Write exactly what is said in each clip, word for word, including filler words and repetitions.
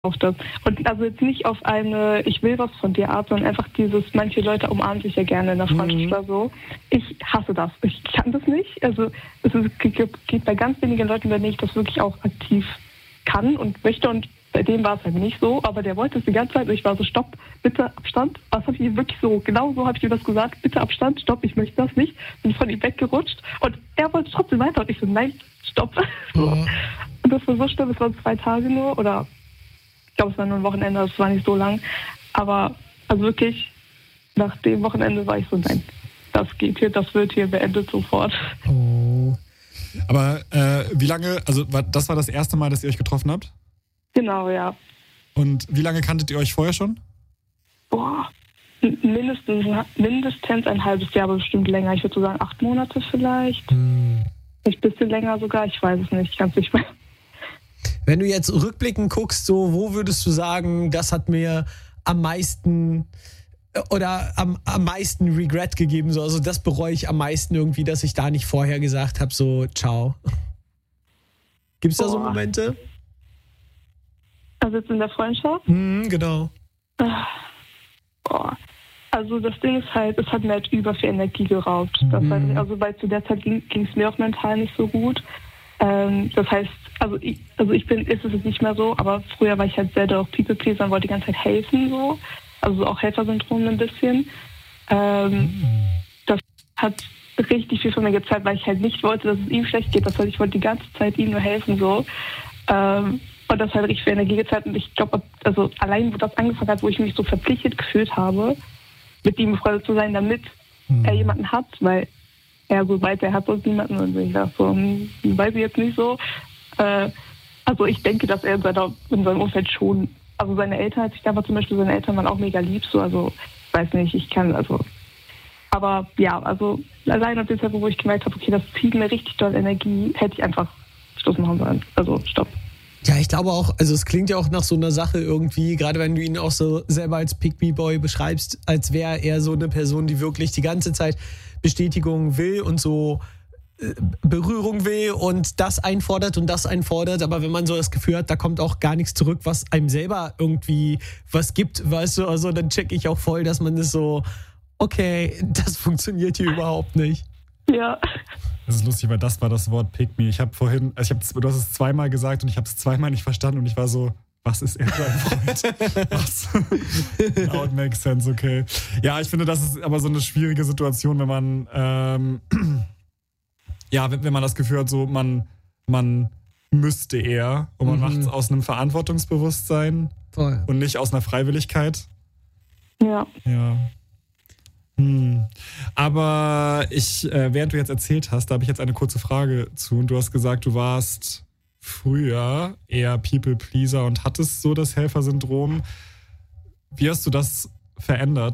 auf das. Und also jetzt nicht auf eine Ich will was von dir Art, sondern einfach dieses, manche Leute umarmen sich ja gerne in der Freundschaft mhm. oder so. Ich hasse das. Ich kann das nicht. Also es ist, geht bei ganz wenigen Leuten, wenn ich das wirklich auch aktiv kann und möchte, und bei dem war es halt nicht so, aber der wollte es die ganze Zeit und ich war so, stopp, bitte Abstand. Was habe ich ihm wirklich so, genau so habe ich ihm das gesagt, bitte Abstand, stopp, ich möchte das nicht. Bin von ihm weggerutscht und er wollte trotzdem weiter und ich so, nein, stopp. So. Und das war so schlimm, es waren zwei Tage nur oder ich glaube, es war nur ein Wochenende, das war nicht so lang. Aber also wirklich, nach dem Wochenende war ich so, nein, das geht hier, das wird hier beendet sofort. Oh. Aber äh, wie lange, also das war das erste Mal, dass ihr euch getroffen habt? Genau, ja. Und wie lange kanntet ihr euch vorher schon? Boah, mindestens, mindestens ein halbes Jahr, aber bestimmt länger. Ich würde so sagen acht Monate vielleicht. Hm. Vielleicht ein bisschen länger sogar, ich weiß es nicht, ich kann es nicht mehr. Wenn du jetzt rückblickend guckst, so, wo würdest du sagen, das hat mir am meisten oder am, am meisten Regret gegeben? So, also das bereue ich am meisten irgendwie, dass ich da nicht vorher gesagt habe, so, ciao. Gibt es da so Momente? Also jetzt in der Freundschaft? Mhm, genau. Boah. Also das Ding ist halt, es hat mir halt über viel Energie geraubt. Das mhm. heißt, also weil zu der Zeit ging es mir auch mental nicht so gut. Ähm, das heißt, also ich, also ich bin, ist es jetzt nicht mehr so, aber früher war ich halt sehr auch People-Pleaser und wollte die ganze Zeit helfen, so. Also auch Helfersyndrom ein bisschen. Ähm, mhm. Das hat richtig viel von mir gezeigt, weil ich halt nicht wollte, dass es ihm schlecht geht. Das heißt, ich wollte die ganze Zeit ihm nur helfen, so. Ähm, und das hat richtig viel Energie gezeigt. Und ich glaube, also allein, wo das angefangen hat, wo ich mich so verpflichtet gefühlt habe, mit ihm befreundet zu sein, damit mhm. er jemanden hat, weil er so weit, er hat sonst niemanden. Und ich dachte so, hm, weiß ich jetzt nicht so. Äh, also ich denke, dass er in, seiner, in seinem Umfeld schon, also seine Eltern, als ich da war zum Beispiel, seine Eltern waren auch mega lieb, so, also ich weiß nicht, ich kann, also, aber ja, also allein ab dem Zeitpunkt, wo ich gemerkt habe, okay, das zieht mir richtig doll Energie, hätte ich einfach Schluss machen sollen, also stopp. Ja, ich glaube auch, also es klingt ja auch nach so einer Sache irgendwie, gerade wenn du ihn auch so selber als Pick-me-Boy beschreibst, als wäre er so eine Person, die wirklich die ganze Zeit Bestätigung will und so äh, Berührung will und das einfordert und das einfordert, aber wenn man so das Gefühl hat, da kommt auch gar nichts zurück, was einem selber irgendwie was gibt, weißt du, also dann check ich auch voll, dass man das so, okay, das funktioniert hier überhaupt nicht. Ja. Das ist lustig, weil das war das Wort Pick Me. Ich habe vorhin, also ich hab, du hast es zweimal gesagt und ich habe es zweimal nicht verstanden und ich war so, was ist er für ein Freund? Was? Now it makes sense, okay. Ja, ich finde, das ist aber so eine schwierige Situation, wenn man, ähm, ja, wenn, wenn man das Gefühl hat, so man, man müsste eher und man mhm. macht es aus einem Verantwortungsbewusstsein Voll. Und nicht aus einer Freiwilligkeit. Ja. Ja. Hm. Aber ich, äh, während du jetzt erzählt hast, da habe ich jetzt eine kurze Frage zu. Und du hast gesagt, du warst früher eher People-Pleaser und hattest so das Helfersyndrom. Wie hast du das verändert?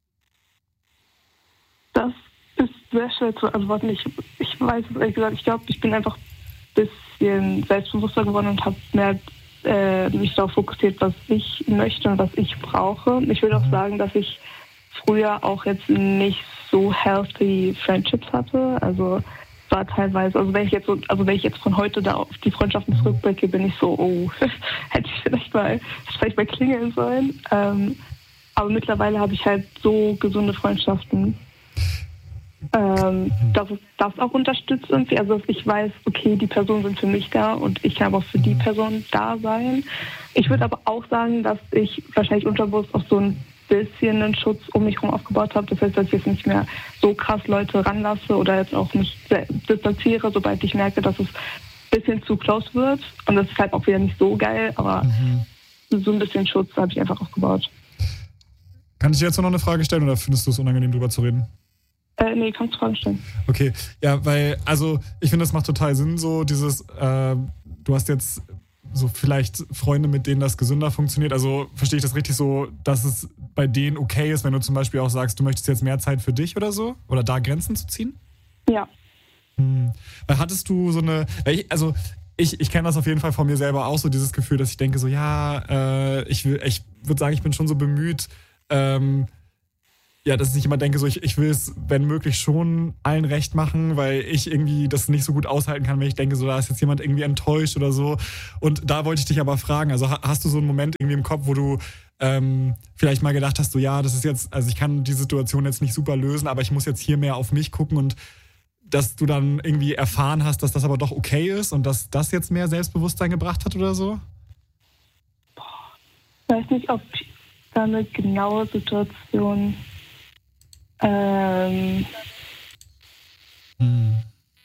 Das ist sehr schwer zu antworten. Ich, ich weiß es ehrlich gesagt, ich glaube, ich bin einfach ein bisschen selbstbewusster geworden und habe mehr äh, mich darauf fokussiert, was ich möchte und was ich brauche. Ich würde auch sagen, dass ich früher auch jetzt nicht so healthy Friendships hatte. Also war teilweise, also wenn ich jetzt so, also wenn ich jetzt von heute da auf die Freundschaften zurückblicke, bin ich so, oh, hätte ich vielleicht mal, vielleicht mal klingeln sollen. Ähm, aber mittlerweile habe ich halt so gesunde Freundschaften, ähm, dass es das auch unterstützt irgendwie. Also dass ich weiß, okay, die Personen sind für mich da und ich kann aber auch für die Person da sein. Ich würde aber auch sagen, dass ich wahrscheinlich unterbewusst auch so ein bisschen einen Schutz um mich herum aufgebaut habe. Das heißt, dass ich jetzt nicht mehr so krass Leute ranlasse oder jetzt auch mich distanziere, sobald ich merke, dass es ein bisschen zu close wird. Und das ist halt auch wieder nicht so geil, aber mhm. so ein bisschen Schutz habe ich einfach aufgebaut. Kann ich dir jetzt noch eine Frage stellen oder findest du es unangenehm, drüber zu reden? Äh, nee, kannst du Fragen stellen. Okay, ja, weil, also ich finde, das macht total Sinn, so dieses, äh, du hast jetzt so vielleicht Freunde, mit denen das gesünder funktioniert. Also verstehe ich das richtig so, dass es bei denen okay ist, wenn du zum Beispiel auch sagst, du möchtest jetzt mehr Zeit für dich oder so? Oder da Grenzen zu ziehen? Ja. Hm. Weil hattest du so eine, ich, also ich, ich kenne das auf jeden Fall von mir selber auch so, dieses Gefühl, dass ich denke so, ja, äh, ich will, ich würde sagen, ich bin schon so bemüht, ähm, ja, dass ich immer denke, so ich, ich will es, wenn möglich, schon allen recht machen, weil ich irgendwie das nicht so gut aushalten kann, wenn ich denke, so da ist jetzt jemand irgendwie enttäuscht oder so. Und da wollte ich dich aber fragen, also hast du so einen Moment irgendwie im Kopf, wo du ähm, vielleicht mal gedacht hast, so ja, das ist jetzt, also ich kann die Situation jetzt nicht super lösen, aber ich muss jetzt hier mehr auf mich gucken und dass du dann irgendwie erfahren hast, dass das aber doch okay ist und dass das jetzt mehr Selbstbewusstsein gebracht hat oder so? Ich weiß nicht, ob da eine genaue Situation ähm hm.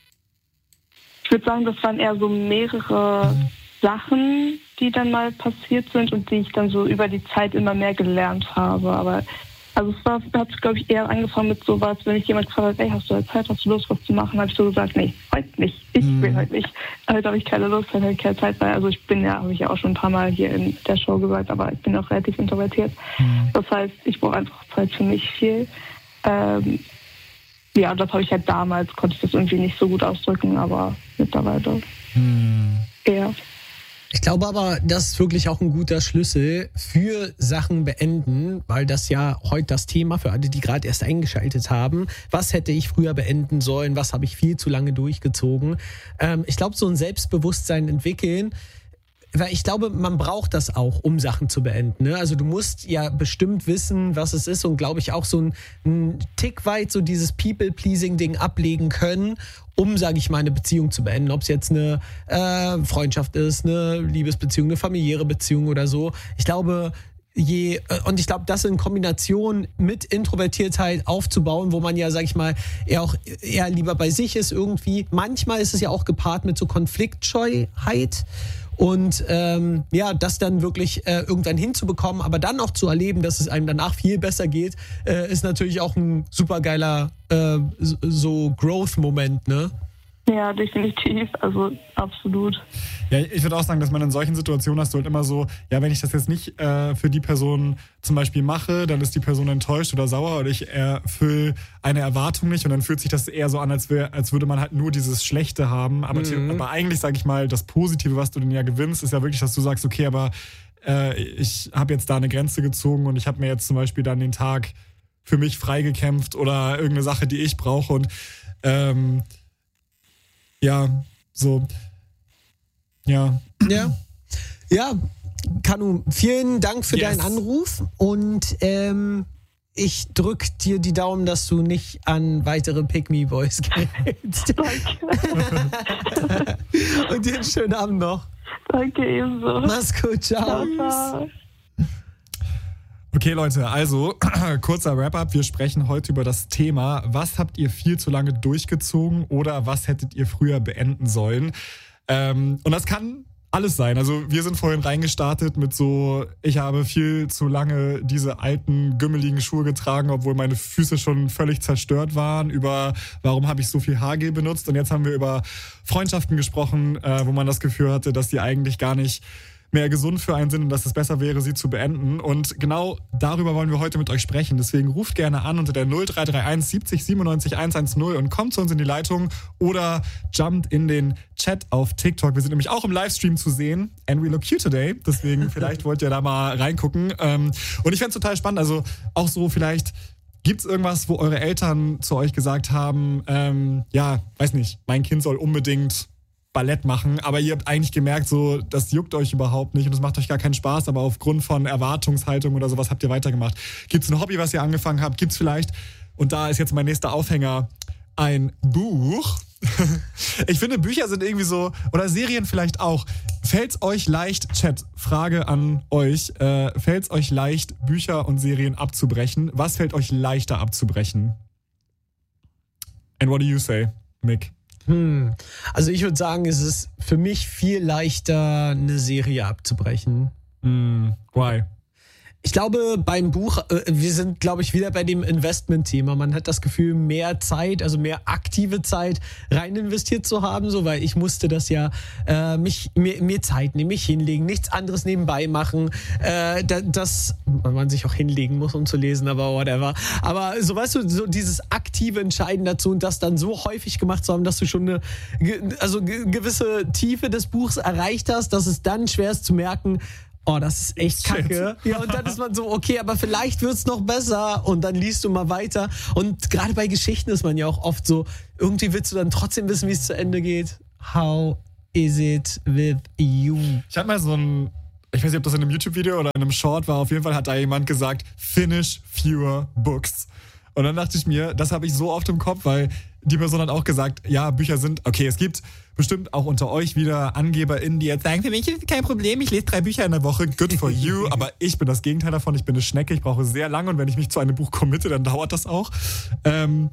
Ich würde sagen, das waren eher so mehrere hm. Sachen, die dann mal passiert sind und die ich dann so über die Zeit immer mehr gelernt habe. Aber also es war, hat glaube ich eher angefangen mit sowas, wenn mich jemand gefragt hat, ey, hast du heute Zeit, hast du Lust, was zu machen? Habe ich so gesagt, nee, heute nicht. Ich hm. will heute nicht. Heute habe ich keine Lust, heute habe ich keine Zeit, weil also ich bin ja, habe ich ja auch schon ein paar Mal hier in der Show gesagt, aber ich bin auch relativ introvertiert. Hm. Das heißt, ich brauche einfach Zeit für mich viel. Ähm, ja, das habe ich halt damals, konnte ich das irgendwie nicht so gut ausdrücken, aber mittlerweile hm. eher. Ich glaube aber, das ist wirklich auch ein guter Schlüssel für Sachen beenden, weil das ja heute das Thema für alle, die gerade erst eingeschaltet haben. Was hätte ich früher beenden sollen? Was habe ich viel zu lange durchgezogen? Ähm, ich glaube, so ein Selbstbewusstsein entwickeln, weil ich glaube, man braucht das auch, um Sachen zu beenden. Ne? Also du musst ja bestimmt wissen, was es ist und glaube ich auch so ein, ein Tick weit so dieses People-Pleasing-Ding ablegen können, um, sage ich mal, eine Beziehung zu beenden. Ob es jetzt eine äh, Freundschaft ist, eine Liebesbeziehung, eine familiäre Beziehung oder so. Ich glaube, je und ich glaube, das in Kombination mit Introvertiertheit aufzubauen, wo man ja, sag ich mal, eher auch eher lieber bei sich ist irgendwie. Manchmal ist es ja auch gepaart mit so Konfliktscheuheit. Und ähm, ja, das dann wirklich äh, irgendwann hinzubekommen, aber dann auch zu erleben, dass es einem danach viel besser geht, äh, ist natürlich auch ein supergeiler äh, so Growth-Moment, ne? Ja, definitiv, also absolut. Ja, ich würde auch sagen, dass man in solchen Situationen hast du halt immer so, ja, wenn ich das jetzt nicht äh, für die Person zum Beispiel mache, dann ist die Person enttäuscht oder sauer oder ich erfülle eine Erwartung nicht und dann fühlt sich das eher so an, als, wär, als würde man halt nur dieses Schlechte haben. Aber, mhm. aber eigentlich, sage ich mal, das Positive, was du denn ja gewinnst, ist ja wirklich, dass du sagst, okay, aber äh, ich habe jetzt da eine Grenze gezogen und ich habe mir jetzt zum Beispiel dann den Tag für mich freigekämpft oder irgendeine Sache, die ich brauche und ähm, ja, so. Ja. Ja. Ja, Kanu, vielen Dank für yes. deinen Anruf und ähm, ich drück dir die Daumen, dass du nicht an weitere Pick-Me-Boys gehst. Danke. Und dir einen schönen Abend noch. Danke ebenso. Mach's gut, ciao. ciao. Okay, Leute, also kurzer Wrap-up. Wir sprechen heute über das Thema, was habt ihr viel zu lange durchgezogen oder was hättet ihr früher beenden sollen? Ähm, und das kann alles sein. Also wir sind vorhin reingestartet mit so, ich habe viel zu lange diese alten, gümmeligen Schuhe getragen, obwohl meine Füße schon völlig zerstört waren, über warum habe ich so viel Haargel benutzt. Und jetzt haben wir über Freundschaften gesprochen, äh, wo man das Gefühl hatte, dass die eigentlich gar nicht mehr gesund für einen sind und dass es besser wäre, sie zu beenden. Und genau darüber wollen wir heute mit euch sprechen. Deswegen ruft gerne an unter der null drei drei eins siebzig siebenundneunzig hundertzehn und kommt zu uns in die Leitung oder jumpt in den Chat auf TikTok. Wir sind nämlich auch im Livestream zu sehen. And we look cute today. Deswegen vielleicht wollt ihr da mal reingucken. Und ich fände es total spannend. Also auch so vielleicht gibt's irgendwas, wo eure Eltern zu euch gesagt haben, ähm, ja, weiß nicht, mein Kind soll unbedingt Ballett machen, aber ihr habt eigentlich gemerkt, so, das juckt euch überhaupt nicht und es macht euch gar keinen Spaß, aber aufgrund von Erwartungshaltung oder sowas habt ihr weitergemacht. Gibt's ein Hobby, was ihr angefangen habt? Gibt's vielleicht, und da ist jetzt mein nächster Aufhänger, ein Buch? Ich finde, Bücher sind irgendwie so, oder Serien vielleicht auch. Fällt's euch leicht, Chat, Frage an euch, äh, fällt's euch leicht, Bücher und Serien abzubrechen? Was fällt euch leichter abzubrechen? And what do you say, Mick? Hm. Also ich würde sagen, es ist für mich viel leichter, eine Serie abzubrechen. Mm, why? Ich glaube, beim Buch, äh, wir sind, glaube ich, wieder bei dem Investment-Thema. Man hat das Gefühl, mehr Zeit, also mehr aktive Zeit rein investiert zu haben, so, weil ich musste das ja äh, mich, mir, mir Zeit nehmen, mich hinlegen, nichts anderes nebenbei machen. Äh, da, das, man sich auch hinlegen muss, um zu lesen, aber whatever. Aber so, weißt du, so dieses aktive Entscheiden dazu und das dann so häufig gemacht zu haben, dass du schon eine also gewisse Tiefe des Buchs erreicht hast, dass es dann schwer ist zu merken, oh, das ist echt kacke. Ja, und dann ist man so, okay, aber vielleicht wird's noch besser und dann liest du mal weiter. Und gerade bei Geschichten ist man ja auch oft so, irgendwie willst du dann trotzdem wissen, wie es zu Ende geht. How is it with you? Ich habe mal so ein, ich weiß nicht, ob das in einem YouTube-Video oder in einem Short war, auf jeden Fall hat da jemand gesagt, finish fewer books. Und dann dachte ich mir, das habe ich so oft im Kopf, weil die Person hat auch gesagt, ja, Bücher sind, okay, es gibt bestimmt auch unter euch wieder AngeberInnen, die jetzt sagen, für mich ist kein Problem, ich lese drei Bücher in der Woche, good for you, aber ich bin das Gegenteil davon, ich bin eine Schnecke, ich brauche sehr lange und wenn ich mich zu einem Buch committe, dann dauert das auch. Ähm,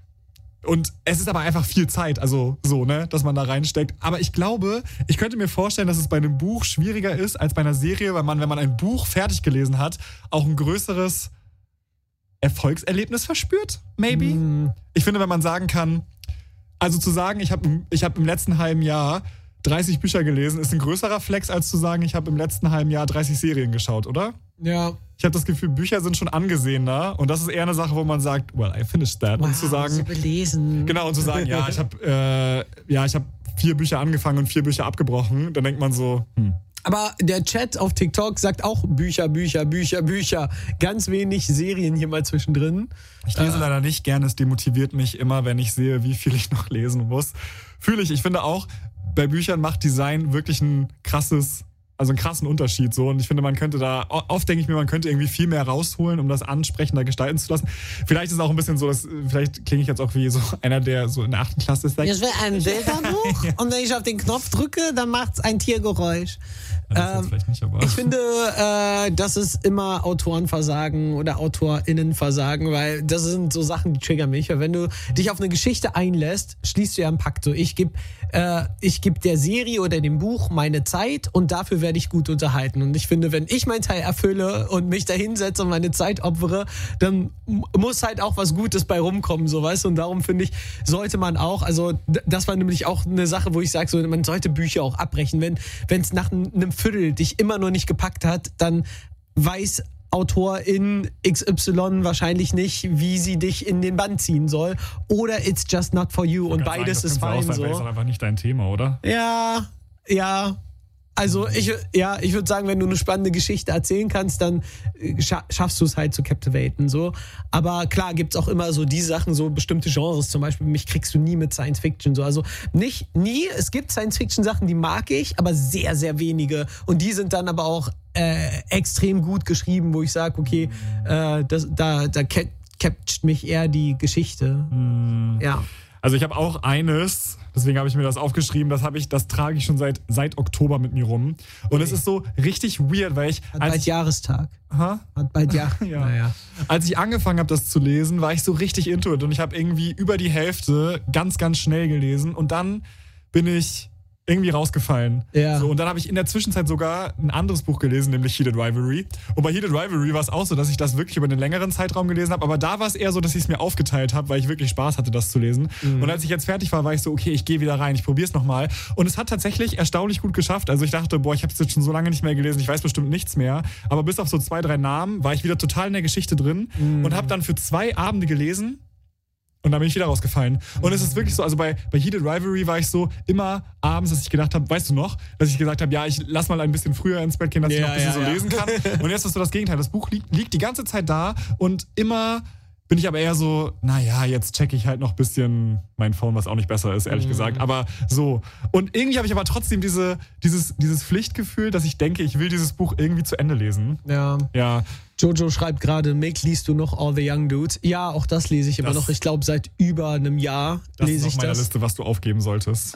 und es ist aber einfach viel Zeit, also so, ne, dass man da reinsteckt. Aber ich glaube, ich könnte mir vorstellen, dass es bei einem Buch schwieriger ist als bei einer Serie, weil man, wenn man ein Buch fertig gelesen hat, auch ein größeres Erfolgserlebnis verspürt, maybe. Mm. Ich finde, wenn man sagen kann, also zu sagen, ich habe ich hab im letzten halben Jahr dreißig Bücher gelesen, ist ein größerer Flex, als zu sagen, ich habe im letzten halben Jahr dreißig Serien geschaut, oder? Ja. Ich habe das Gefühl, Bücher sind schon angesehener und das ist eher eine Sache, wo man sagt, well, I finished that. Wow, und zu sagen, so belesen. Genau, und zu sagen, ja, ich habe äh, ja, ich habe vier Bücher angefangen und vier Bücher abgebrochen, dann denkt man so, hm. Aber der Chat auf TikTok sagt auch Bücher, Bücher, Bücher, Bücher. Ganz wenig Serien hier mal zwischendrin. Ich lese äh, leider nicht gerne. Es demotiviert mich immer, wenn ich sehe, wie viel ich noch lesen muss. Fühle ich. Ich finde auch, bei Büchern macht Design wirklich ein krasses, also einen krassen Unterschied so. Und ich finde, man könnte da, oft denke ich mir, man könnte irgendwie viel mehr rausholen, um das ansprechender gestalten zu lassen. Vielleicht ist es auch ein bisschen so, dass, vielleicht klinge ich jetzt auch wie so einer, der so in der achten Klasse ist. Ich will ein Bilderbuch und wenn ich auf den Knopf drücke, dann macht es ein Tiergeräusch. Ja, ähm, nicht, aber. Ich finde, äh, das ist immer Autorenversagen oder AutorInnenversagen, weil das sind so Sachen, die triggern mich. Weil wenn du dich auf eine Geschichte einlässt, schließt du ja einen Pakt. So, ich gebe äh, ich geb der Serie oder dem Buch meine Zeit und dafür werde ich gut unterhalten. Und ich finde, wenn ich meinen Teil erfülle und mich da hinsetze und meine Zeit opfere, dann muss halt auch was Gutes bei rumkommen, so, weißt du? Und darum finde ich, sollte man auch, also das war nämlich auch eine Sache, wo ich sage, so, man sollte Bücher auch abbrechen. Wenn es nach einem Viertel dich immer noch nicht gepackt hat, dann weiß Autorin X Y wahrscheinlich nicht, wie sie dich in den Bann ziehen soll. Oder it's just not for you. Und beides sagen, ist fein so. Das ist einfach nicht dein Thema, oder? Ja, ja. Also ich, ja, ich würde sagen, wenn du eine spannende Geschichte erzählen kannst, dann scha- schaffst du es halt zu captivaten. So. Aber klar gibt es auch immer so die Sachen, so bestimmte Genres. Zum Beispiel, mich kriegst du nie mit Science Fiction. So. Also nicht nie, es gibt Science Fiction Sachen, die mag ich, aber sehr, sehr wenige. Und die sind dann aber auch äh, extrem gut geschrieben, wo ich sage, okay, äh, das, da, da catcht mich eher die Geschichte. Mm. Ja. Also ich habe auch eines, deswegen habe ich mir das aufgeschrieben, das habe ich, das trage ich schon seit, seit Oktober mit mir rum. Und es ist so richtig weird, weil ich... Hat als bald ich, Jahrestag. Ha? Hat bald Jahr. Ja. Naja. Als ich angefangen habe, das zu lesen, war ich so richtig into it und ich habe irgendwie über die Hälfte ganz, ganz schnell gelesen und dann bin ich irgendwie rausgefallen. Ja. So, und dann habe ich in der Zwischenzeit sogar ein anderes Buch gelesen, nämlich Heated Rivalry. Und bei Heated Rivalry war es auch so, dass ich das wirklich über einen längeren Zeitraum gelesen habe, aber da war es eher so, dass ich es mir aufgeteilt habe, weil ich wirklich Spaß hatte, das zu lesen. Mhm. Und als ich jetzt fertig war, war ich so, okay, ich gehe wieder rein, ich probiere es nochmal. Und es hat tatsächlich erstaunlich gut geschafft. Also ich dachte, boah, ich habe es jetzt schon so lange nicht mehr gelesen, ich weiß bestimmt nichts mehr. Aber bis auf so zwei, drei Namen war ich wieder total in der Geschichte drin mhm. und habe dann für zwei Abende gelesen. Und dann bin ich wieder rausgefallen. Und es ist wirklich so, also bei, bei Heated Rivalry war ich so immer abends, dass ich gedacht habe, weißt du noch, dass ich gesagt habe, ja, ich lass mal ein bisschen früher ins Bett gehen, dass ja, ich noch ein bisschen ja, so ja. lesen kann. Und jetzt ist so das Gegenteil. Das Buch liegt, liegt die ganze Zeit da und immer bin ich aber eher so, naja, jetzt checke ich halt noch ein bisschen mein Phone, was auch nicht besser ist, ehrlich mhm. gesagt. Aber so. Und irgendwie habe ich aber trotzdem diese, dieses, dieses Pflichtgefühl, dass ich denke, ich will dieses Buch irgendwie zu Ende lesen. Ja. Ja. Jojo schreibt gerade, Mick, liest du noch All the Young Dudes? Ja, auch das lese ich immer das, noch. Ich glaube, seit über einem Jahr lese ich das. Das ist auf meiner Liste, was du aufgeben solltest.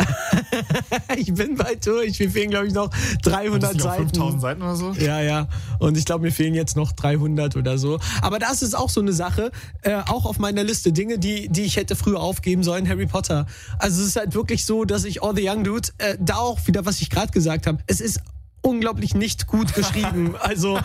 Ich bin bald durch. Mir fehlen, glaube ich, noch dreihundert Seiten. fünftausend Seiten oder so? Ja, ja. Und ich glaube, mir fehlen jetzt noch dreihundert oder so. Aber das ist auch so eine Sache, äh, auch auf meiner Liste. Dinge, die, die ich hätte früher aufgeben sollen. Harry Potter. Also es ist halt wirklich so, dass ich All the Young Dudes, äh, da auch wieder, was ich gerade gesagt habe, es ist unglaublich nicht gut geschrieben. Also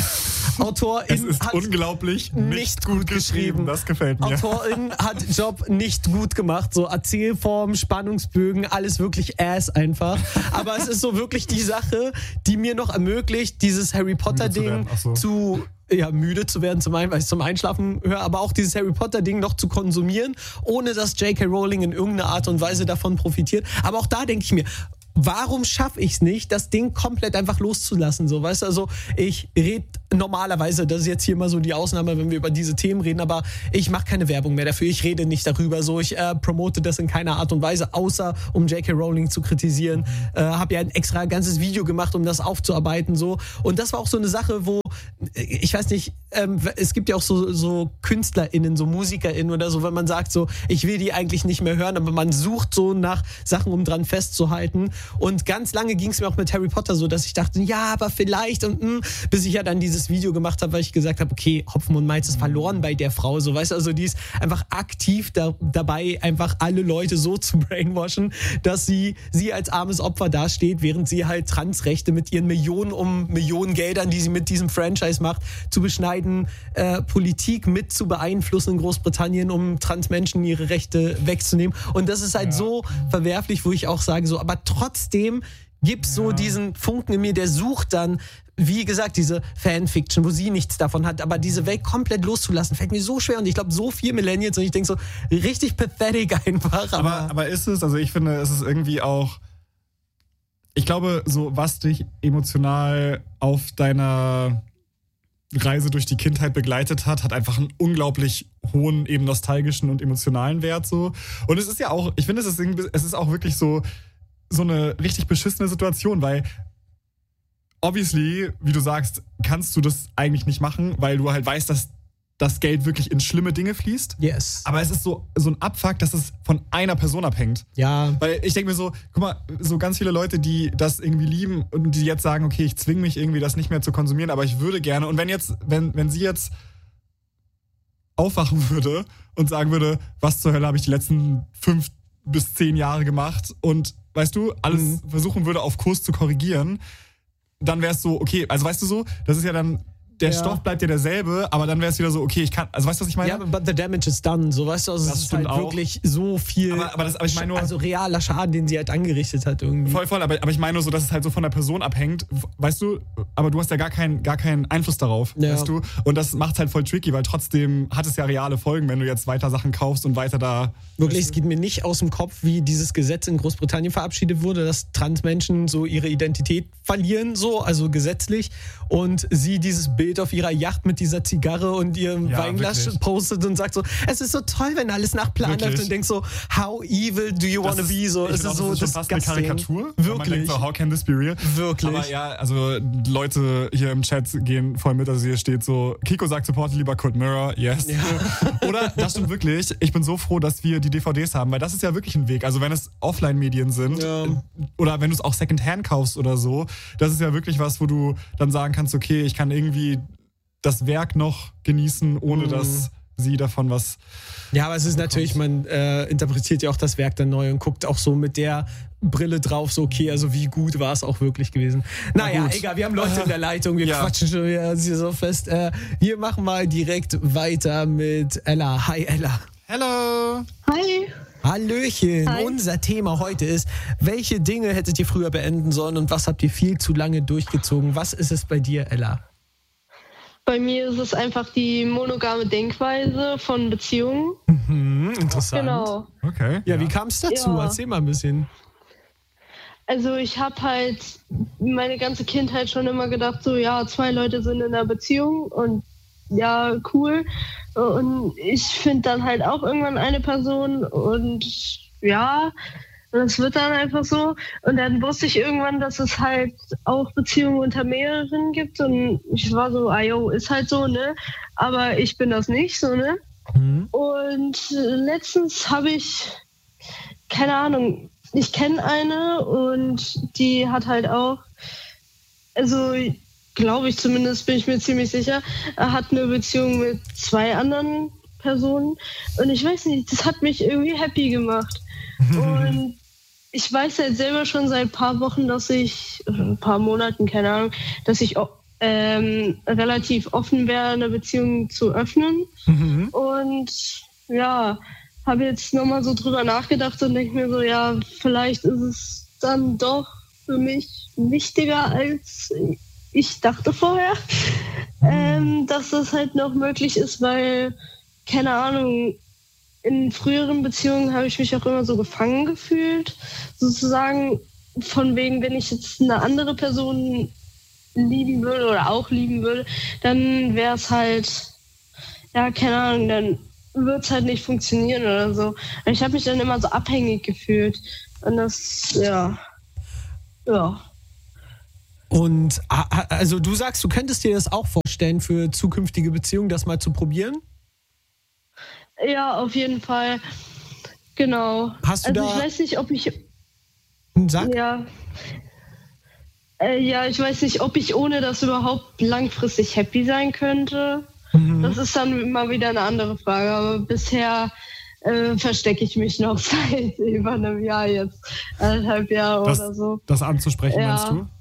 Autorin es ist hat unglaublich nicht, nicht gut geschrieben. geschrieben. Das gefällt mir. Autorin hat Job nicht gut gemacht. So Erzählform, Spannungsbögen, alles wirklich ass einfach. Aber es ist so wirklich die Sache, die mir noch ermöglicht, dieses Harry Potter Ding zu, zu ja, müde zu werden, zum einen, weil ich es zum Einschlafen höre, aber auch dieses Harry Potter-Ding noch zu konsumieren, ohne dass J K. Rowling in irgendeiner Art und Weise davon profitiert. Aber auch da denke ich mir, warum schaffe ich es nicht, das Ding komplett einfach loszulassen? So, weißt du, also ich rede normalerweise, das ist jetzt hier mal so die Ausnahme, wenn wir über diese Themen reden, aber ich mache keine Werbung mehr dafür, ich rede nicht darüber, so, ich äh, promote das in keiner Art und Weise, außer um J K. Rowling zu kritisieren. Äh, habe ja ein extra ganzes Video gemacht, um das aufzuarbeiten, so. Und das war auch so eine Sache, wo, ich weiß nicht, ähm, es gibt ja auch so, so KünstlerInnen, so MusikerInnen oder so, wenn man sagt so, ich will die eigentlich nicht mehr hören, aber man sucht so nach Sachen, um dran festzuhalten. Und ganz lange ging es mir auch mit Harry Potter so, dass ich dachte, ja, aber vielleicht und mh, bis ich ja dann dieses Video gemacht habe, weil ich gesagt habe, okay, Hopfen und Malz ist verloren bei der Frau, so, weißt du, also die ist einfach aktiv da, dabei, einfach alle Leute so zu brainwashen, dass sie, sie als armes Opfer dasteht, während sie halt Transrechte mit ihren Millionen um Millionen Geldern, die sie mit diesem Franchise macht, zu beschneiden, äh, Politik mit zu beeinflussen in Großbritannien, um Transmenschen ihre Rechte wegzunehmen. Und das ist halt ja. so verwerflich, wo ich auch sage, so, aber trotzdem gibt es ja. so diesen Funken in mir, der sucht dann, wie gesagt, diese Fanfiction, wo sie nichts davon hat, aber diese Welt komplett loszulassen, fällt mir so schwer und ich glaube, so viel Millennials und ich denke so, richtig pathetic einfach. Aber, aber, aber ist es, also ich finde, es ist irgendwie auch, ich glaube, so was dich emotional auf deiner Reise durch die Kindheit begleitet hat, hat einfach einen unglaublich hohen, eben nostalgischen und emotionalen Wert so. Und es ist ja auch, ich finde, es ist, es ist auch wirklich so, so eine richtig beschissene Situation, weil obviously, wie du sagst, kannst du das eigentlich nicht machen, weil du halt weißt, dass das Geld wirklich in schlimme Dinge fließt. Yes. Aber es ist so, so ein Abfuck, dass es von einer Person abhängt. Ja. Weil ich denke mir so, guck mal, so ganz viele Leute, die das irgendwie lieben und die jetzt sagen, okay, ich zwinge mich irgendwie, das nicht mehr zu konsumieren, aber ich würde gerne. Und wenn jetzt, wenn, wenn sie jetzt aufwachen würde und sagen würde, was zur Hölle habe ich die letzten fünf bis zehn Jahre gemacht und, weißt du, alles mhm. versuchen würde, auf Kurs zu korrigieren, dann wäre es so, okay, also weißt du so, das ist ja dann, der ja. Stoff bleibt ja derselbe, aber dann wäre es wieder so, okay, ich kann, also weißt du, was ich meine? Ja, but the damage is done, so, weißt du, also das es ist halt auch. wirklich so viel, aber, aber, das, aber ich meine nur, also realer Schaden, den sie halt angerichtet hat irgendwie. Voll, voll, aber, aber ich meine nur so, dass es halt so von der Person abhängt, weißt du, aber du hast ja gar keinen gar keinen Einfluss darauf, ja. weißt du, und das macht halt voll tricky, weil trotzdem hat es ja reale Folgen, wenn du jetzt weiter Sachen kaufst und weiter da... Wirklich, weißt du? Es geht mir nicht aus dem Kopf, wie dieses Gesetz in Großbritannien verabschiedet wurde, dass Transmenschen so ihre Identität verlieren, so, also gesetzlich, und sie dieses Bild auf ihrer Yacht mit dieser Zigarre und ihrem ja, Weinglas wirklich. postet und sagt so, es ist so toll, wenn alles nach Plan läuft, und denkst so, how evil do you want to be? So, es ist so, das ist schon fast eine Karikatur. Wirklich. Man denkt so, how can this be real? Wirklich. Aber ja, also Leute hier im Chat gehen voll mit, also hier steht so, Kiko sagt, supporte lieber Cold Mirror, yes. Ja. Oder, das stimmt wirklich, ich bin so froh, dass wir die D V Ds haben, weil das ist ja wirklich ein Weg. Also wenn es Offline-Medien sind ja. oder wenn du es auch Secondhand kaufst oder so, das ist ja wirklich was, wo du dann sagen kannst, okay, ich kann irgendwie das Werk noch genießen, ohne mm. dass sie davon was... Ja, aber es ist natürlich, man äh, interpretiert ja auch das Werk dann neu und guckt auch so mit der Brille drauf, so okay, also wie gut war es auch wirklich gewesen. Naja, Na egal, wir haben Leute in der Leitung, wir ja. quatschen schon wieder so fest. Äh, wir machen mal direkt weiter mit Ella. Hi Ella. Hello. Hi. Hallöchen. Hi. Unser Thema heute ist, welche Dinge hättet ihr früher beenden sollen und was habt ihr viel zu lange durchgezogen? Was ist es bei dir, Ella? Bei mir ist es einfach die monogame Denkweise von Beziehungen. Mhm, interessant. Genau. Okay. Ja, ja. Wie kam es dazu? Ja. Erzähl mal ein bisschen. Also ich habe halt meine ganze Kindheit schon immer gedacht, so ja, zwei Leute sind in einer Beziehung und ja, cool. Und ich finde dann halt auch irgendwann eine Person und ja, das wird dann einfach so. Und dann wusste ich irgendwann, dass es halt auch Beziehungen unter mehreren gibt. Und ich war so, ah jo, ist halt so, ne? Aber ich bin das nicht, so, ne? Mhm. Und letztens habe ich, keine Ahnung, ich kenne eine und die hat halt auch, also glaube ich zumindest, bin ich mir ziemlich sicher, hat eine Beziehung mit zwei anderen Personen. Und ich weiß nicht, das hat mich irgendwie happy gemacht. Und ich weiß halt selber schon seit ein paar Wochen, dass ich, ein paar Monaten, keine Ahnung, dass ich ähm, relativ offen wäre, eine Beziehung zu öffnen. Mhm. Und ja, habe jetzt nochmal so drüber nachgedacht und denke mir so, ja, vielleicht ist es dann doch für mich wichtiger, als ich dachte vorher, ähm, dass das halt noch möglich ist, weil, keine Ahnung, in früheren Beziehungen habe ich mich auch immer so gefangen gefühlt, sozusagen, von wegen, wenn ich jetzt eine andere Person lieben würde oder auch lieben würde, dann wäre es halt, ja, keine Ahnung, dann wird es halt nicht funktionieren oder so. Und ich habe mich dann immer so abhängig gefühlt. Und das, ja, ja. Und also du sagst, du könntest dir das auch vorstellen, für zukünftige Beziehungen das mal zu probieren? Ja, auf jeden Fall. Genau. Hast du also da... ich weiß nicht, ob ich... Sag. Ja. Äh, ja, ich weiß nicht, ob ich ohne das überhaupt langfristig happy sein könnte. Mhm. Das ist dann immer wieder eine andere Frage. Aber bisher äh, verstecke ich mich noch seit über einem Jahr jetzt. Eineinhalb Jahre das, oder so. Das anzusprechen, ja. meinst du?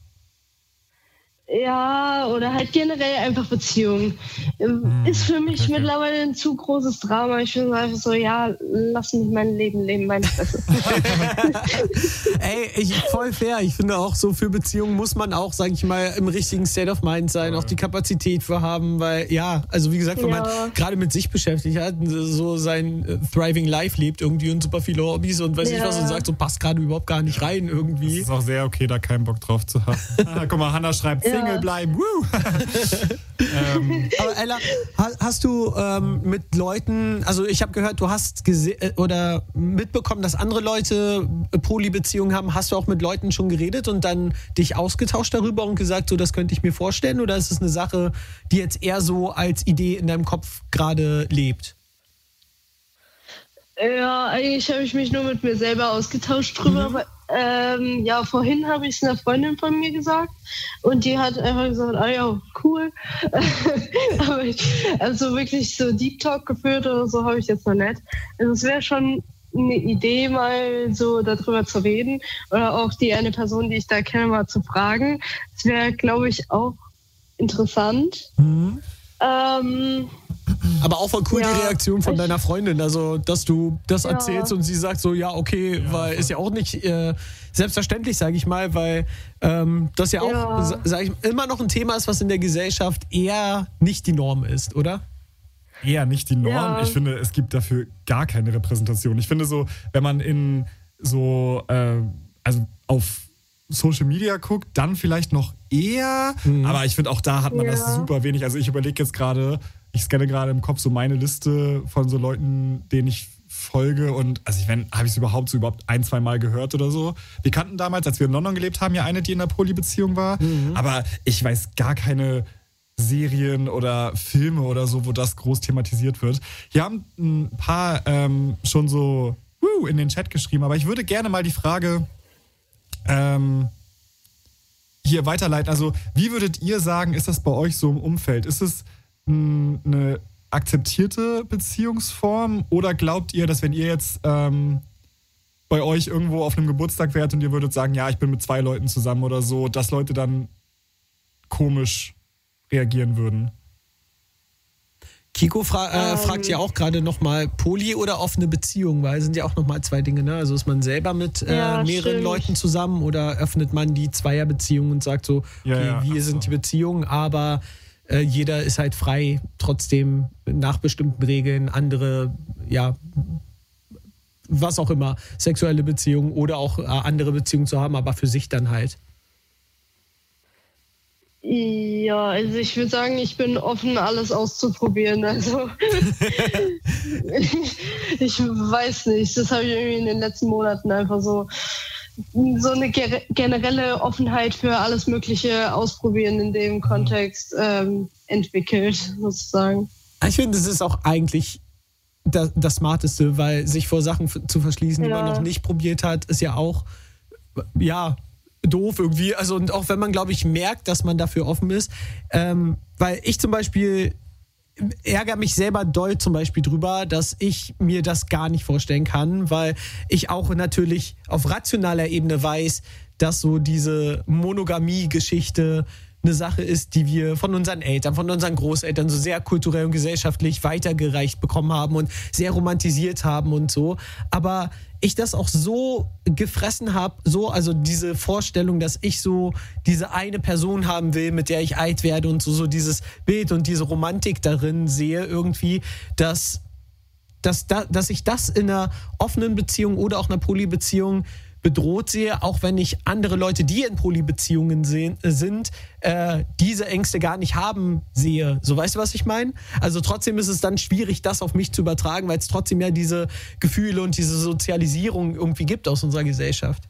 Ja, oder halt generell einfach Beziehungen. Hm, ist für mich okay. mittlerweile ein zu großes Drama. Ich bin einfach so, ja, lass mich mein Leben leben, meine Fresse. Ey, ich, voll fair. Ich finde auch so, für Beziehungen muss man auch, sag ich mal, im richtigen State of Mind sein, auch die Kapazität für haben, weil, ja, also wie gesagt, wenn ja. man gerade mit sich beschäftigt hat, so sein äh, Thriving Life lebt irgendwie und super viele Hobbys und weiß ja. nicht was und sagt, so passt gerade überhaupt gar nicht rein irgendwie. Es ist auch sehr okay, da keinen Bock drauf zu haben. Ah, guck mal, Hannah schreibt, ja. Single bleiben. Woo! ähm. Aber Ella, hast du ähm, mit Leuten, also ich habe gehört, du hast gese- oder mitbekommen, dass andere Leute Polybeziehungen haben. Hast du auch mit Leuten schon geredet und dann dich ausgetauscht darüber und gesagt, so das könnte ich mir vorstellen? Oder ist es eine Sache, die jetzt eher so als Idee in deinem Kopf gerade lebt? Ja, eigentlich habe ich mich nur mit mir selber ausgetauscht drüber. Mhm. Aber, ähm, ja, vorhin habe ich es einer Freundin von mir gesagt und die hat einfach gesagt, ah ja, cool. Aber ich, also wirklich so Deep Talk geführt oder so habe ich jetzt noch nicht. Also es wäre schon eine Idee, mal so darüber zu reden oder auch die eine Person, die ich da kenne, mal zu fragen. Das wäre, glaube ich, auch interessant. Mhm. Ähm, Aber auch voll cool ja, die Reaktion von deiner Freundin, also dass du das ja. erzählst und sie sagt so, ja okay, ja, weil ist ja auch nicht äh, selbstverständlich, sage ich mal, weil ähm, das ja auch, ja. sage ich, immer noch ein Thema ist, was in der Gesellschaft eher nicht die Norm ist, oder? Eher nicht die Norm. Ja. Ich finde, es gibt dafür gar keine Repräsentation. Ich finde so, wenn man in so, äh, also auf Social Media guckt, dann vielleicht noch eher, mhm. aber ich finde auch da hat man ja. das super wenig. Also ich überlege jetzt gerade, ich scanne gerade im Kopf so meine Liste von so Leuten, denen ich folge und also ich meine, habe ich es überhaupt so überhaupt ein, zwei Mal gehört oder so. Wir kannten damals, als wir in London gelebt haben, ja eine, die in einer Polybeziehung war, mhm. aber ich weiß gar keine Serien oder Filme oder so, wo das groß thematisiert wird. Hier haben ein paar ähm, schon so uh, in den Chat geschrieben, aber ich würde gerne mal die Frage ähm, hier weiterleiten. Also wie würdet ihr sagen, ist das bei euch so im Umfeld? Ist es eine akzeptierte Beziehungsform oder glaubt ihr, dass wenn ihr jetzt ähm, bei euch irgendwo auf einem Geburtstag wärt und ihr würdet sagen, ja, ich bin mit zwei Leuten zusammen oder so, dass Leute dann komisch reagieren würden? Kiko fra- äh, ähm. fragt ja auch gerade nochmal, Poly oder offene Beziehung, weil es sind ja auch nochmal zwei Dinge, ne? Also ist man selber mit äh, ja, mehreren stimmt. Leuten zusammen oder öffnet man die Zweierbeziehung und sagt so, ja, okay, ja, wir sind die Beziehung, aber äh, jeder ist halt frei, trotzdem nach bestimmten Regeln andere, ja, was auch immer, sexuelle Beziehungen oder auch äh, andere Beziehungen zu haben, aber für sich dann halt. Ja, also ich würde sagen, ich bin offen, alles auszuprobieren. Also ich, ich weiß nicht, das habe ich irgendwie in den letzten Monaten einfach so so eine generelle Offenheit für alles Mögliche ausprobieren in dem Kontext ähm, entwickelt, sozusagen. Ich finde, das ist auch eigentlich das, das Smarteste, weil sich vor Sachen f- zu verschließen, ja. die man noch nicht probiert hat, ist ja auch, ja, doof irgendwie. Also und auch wenn man, glaube ich, merkt, dass man dafür offen ist. Ähm, weil ich zum Beispiel ärgere mich selber doll zum Beispiel drüber, dass ich mir das gar nicht vorstellen kann, weil ich auch natürlich auf rationaler Ebene weiß, dass so diese Monogamie-Geschichte eine Sache ist, die wir von unseren Eltern, von unseren Großeltern so sehr kulturell und gesellschaftlich weitergereicht bekommen haben und sehr romantisiert haben und so. Aber ich das auch so gefressen habe, so, also diese Vorstellung, dass ich so diese eine Person haben will, mit der ich alt werde und so, so dieses Bild und diese Romantik darin sehe irgendwie, dass, dass, dass ich das in einer offenen Beziehung oder auch einer Polybeziehung bedroht sehe, auch wenn ich andere Leute, die in Polybeziehungen sehen, äh, sind, äh, diese Ängste gar nicht haben sehe. So, weißt du, was ich meine? Also trotzdem ist es dann schwierig, das auf mich zu übertragen, weil es trotzdem ja diese Gefühle und diese Sozialisierung irgendwie gibt aus unserer Gesellschaft.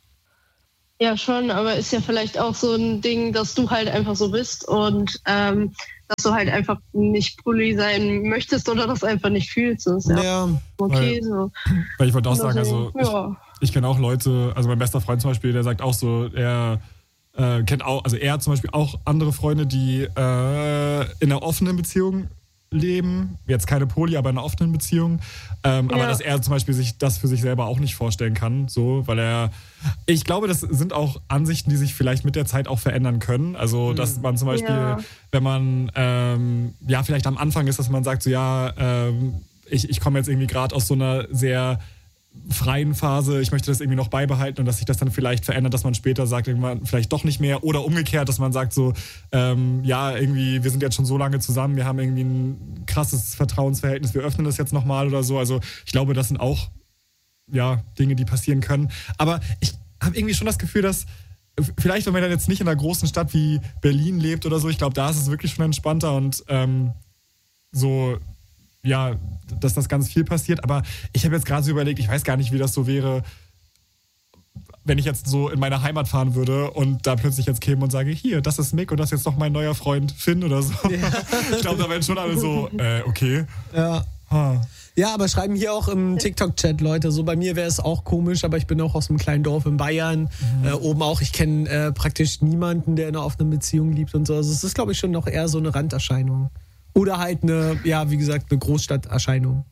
Ja, schon, aber ist ja vielleicht auch so ein Ding, dass du halt einfach so bist und ähm, dass du halt einfach nicht poly sein möchtest oder das einfach nicht fühlst. Das ist ja, Ja. okay. Weil- So. Weil ich wollte auch sagen, also Deswegen, ja. ich, ich kenne auch Leute, also mein bester Freund zum Beispiel, der sagt auch so, er äh, kennt auch, also er hat zum Beispiel auch andere Freunde, die äh, in einer offenen Beziehung leben, jetzt keine Poly, aber in einer offenen Beziehung, ähm, Ja. aber dass er zum Beispiel sich das für sich selber auch nicht vorstellen kann, so, weil er, ich glaube, das sind auch Ansichten, die sich vielleicht mit der Zeit auch verändern können, also dass man zum Beispiel, Ja. wenn man, ähm, ja, vielleicht am Anfang ist, dass man sagt so, ja, ähm, ich, ich komme jetzt irgendwie gerade aus so einer sehr freien Phase, ich möchte das irgendwie noch beibehalten und dass sich das dann vielleicht verändert, dass man später sagt, irgendwann vielleicht doch nicht mehr oder umgekehrt, dass man sagt so, ähm, ja, irgendwie, wir sind jetzt schon so lange zusammen, wir haben irgendwie ein krasses Vertrauensverhältnis, wir öffnen das jetzt nochmal oder so, also ich glaube, das sind auch, ja, Dinge, die passieren können, aber ich habe irgendwie schon das Gefühl, dass vielleicht, wenn man dann jetzt nicht in einer großen Stadt wie Berlin lebt oder so, ich glaube, da ist es wirklich schon entspannter und ähm, so, ja, dass das ganz viel passiert. Aber ich habe jetzt gerade so überlegt, ich weiß gar nicht, wie das so wäre, wenn ich jetzt so in meine Heimat fahren würde und da plötzlich jetzt käme und sage, hier, das ist Mick und das ist jetzt noch mein neuer Freund Finn oder so. Ja. Ich glaube, da wären schon alle so, äh, okay. Ja. Ha. Ja, aber schreiben hier auch im TikTok-Chat Leute, so bei mir wäre es auch komisch, aber ich bin auch aus einem kleinen Dorf in Bayern, mhm. äh, oben auch, ich kenne äh, praktisch niemanden, der in einer offenen Beziehung liebt und so. Also es ist, glaube ich, schon noch eher so eine Randerscheinung. Oder halt eine, ja, wie gesagt, eine Großstadterscheinung.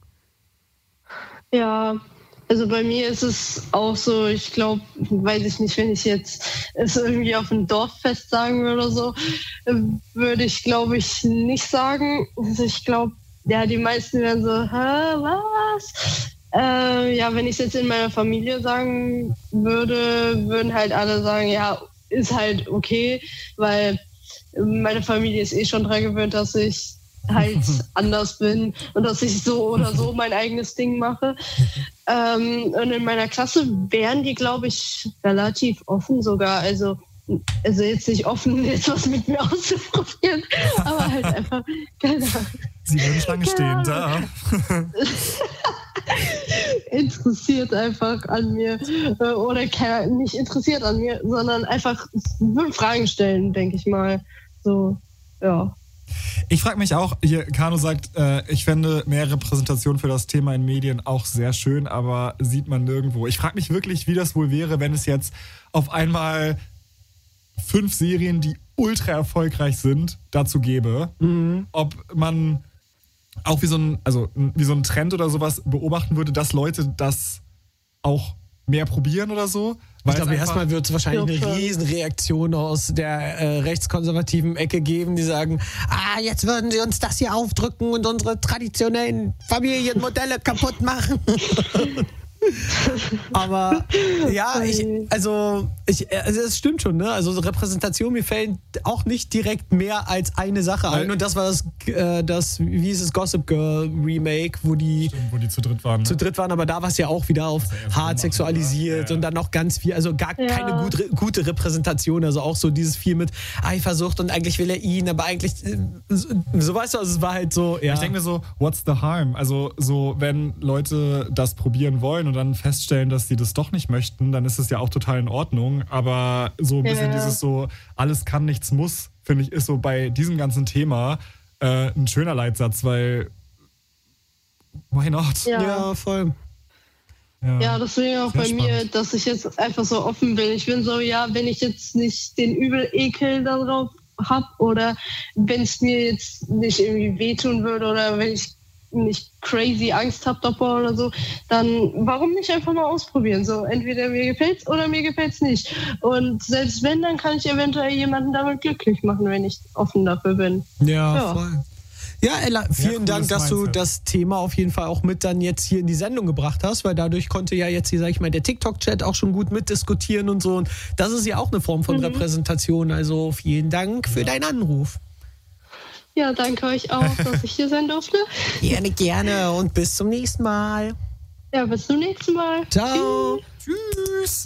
Ja, also bei mir ist es auch so, ich glaube, weiß ich nicht, wenn ich jetzt es irgendwie auf ein Dorffest sagen würde oder so, würde ich, glaube ich, nicht sagen. Also ich glaube, ja, die meisten werden so, hä, was? Äh, ja, wenn ich es jetzt in meiner Familie sagen würde, würden halt alle sagen, ja, ist halt okay, weil meine Familie ist eh schon dran gewöhnt, dass ich halt anders bin und dass ich so oder so mein eigenes Ding mache. Ähm, und in meiner Klasse wären die, glaube ich, relativ offen sogar. Also, also jetzt nicht offen, jetzt was mit mir auszuprobieren, aber halt einfach, keine Ahnung. Sie würden Schlange stehen, da. Interessiert einfach an mir. Oder keine, nicht interessiert an mir, sondern einfach Fragen stellen, denke ich mal. So, ja. Ich frage mich auch, hier, Kano sagt, äh, ich fände mehr Repräsentation für das Thema in Medien auch sehr schön, aber sieht man nirgendwo. Ich frage mich wirklich, wie das wohl wäre, wenn es jetzt auf einmal fünf Serien, die ultra erfolgreich sind, dazu gäbe. Mhm. Ob man auch wie so ein, also wie so ein Trend oder sowas beobachten würde, dass Leute das auch mehr probieren oder so. Ich glaube, erstmal wird es wahrscheinlich eine Riesenreaktion aus der äh, rechtskonservativen Ecke geben, die sagen, ah, jetzt würden sie uns das hier aufdrücken und unsere traditionellen Familienmodelle kaputt machen. Aber ja, ich, also, ich, also es stimmt schon, ne? Also Repräsentation, mir fällt auch nicht direkt mehr als eine Sache ein. Und das war das, äh, das wie hieß es, Gossip Girl Remake, wo die, Stimmt, wo die zu dritt waren. Ne? Zu dritt waren, aber da war es ja auch wieder auf ja hart sexualisiert ja. und dann noch ganz viel, also gar ja. keine gut, gute Repräsentation, also auch so dieses viel mit Eifersucht und eigentlich will er ihn, aber eigentlich, so, so weißt du, also es war halt so, ja. Ich denke mir so, what's the harm? Also so, wenn Leute das probieren wollen und dann feststellen, dass sie das doch nicht möchten, dann ist es ja auch total in Ordnung. Aber so ein bisschen ja. dieses so, alles kann, nichts muss, finde ich, ist so bei diesem ganzen Thema äh, ein schöner Leitsatz, weil why not? Ja, ja voll. Ja, ja, deswegen auch Sehr bei spannend. mir, dass ich jetzt einfach so offen bin. Ich bin so, ja, wenn ich jetzt nicht den Übelekel darauf habe oder wenn es mir jetzt nicht irgendwie wehtun würde oder wenn ich nicht crazy Angst habe davor oder so, dann warum nicht einfach mal ausprobieren? So, entweder mir gefällt's oder mir gefällt's nicht. Und selbst wenn, dann kann ich eventuell jemanden damit glücklich machen, wenn ich offen dafür bin. Ja, ja. voll. Ja, Ella, vielen ja, Dank, dass Mindset. du das Thema auf jeden Fall auch mit dann jetzt hier in die Sendung gebracht hast, weil dadurch konnte ja jetzt hier, sag ich mal, der TikTok-Chat auch schon gut mitdiskutieren und so. Und das ist ja auch eine Form von mhm. Repräsentation. Also vielen Dank für ja. deinen Anruf. Ja, danke euch auch, dass ich hier sein durfte. Gerne, gerne und bis zum nächsten Mal. Ja, bis zum nächsten Mal. Ciao. Tschüss.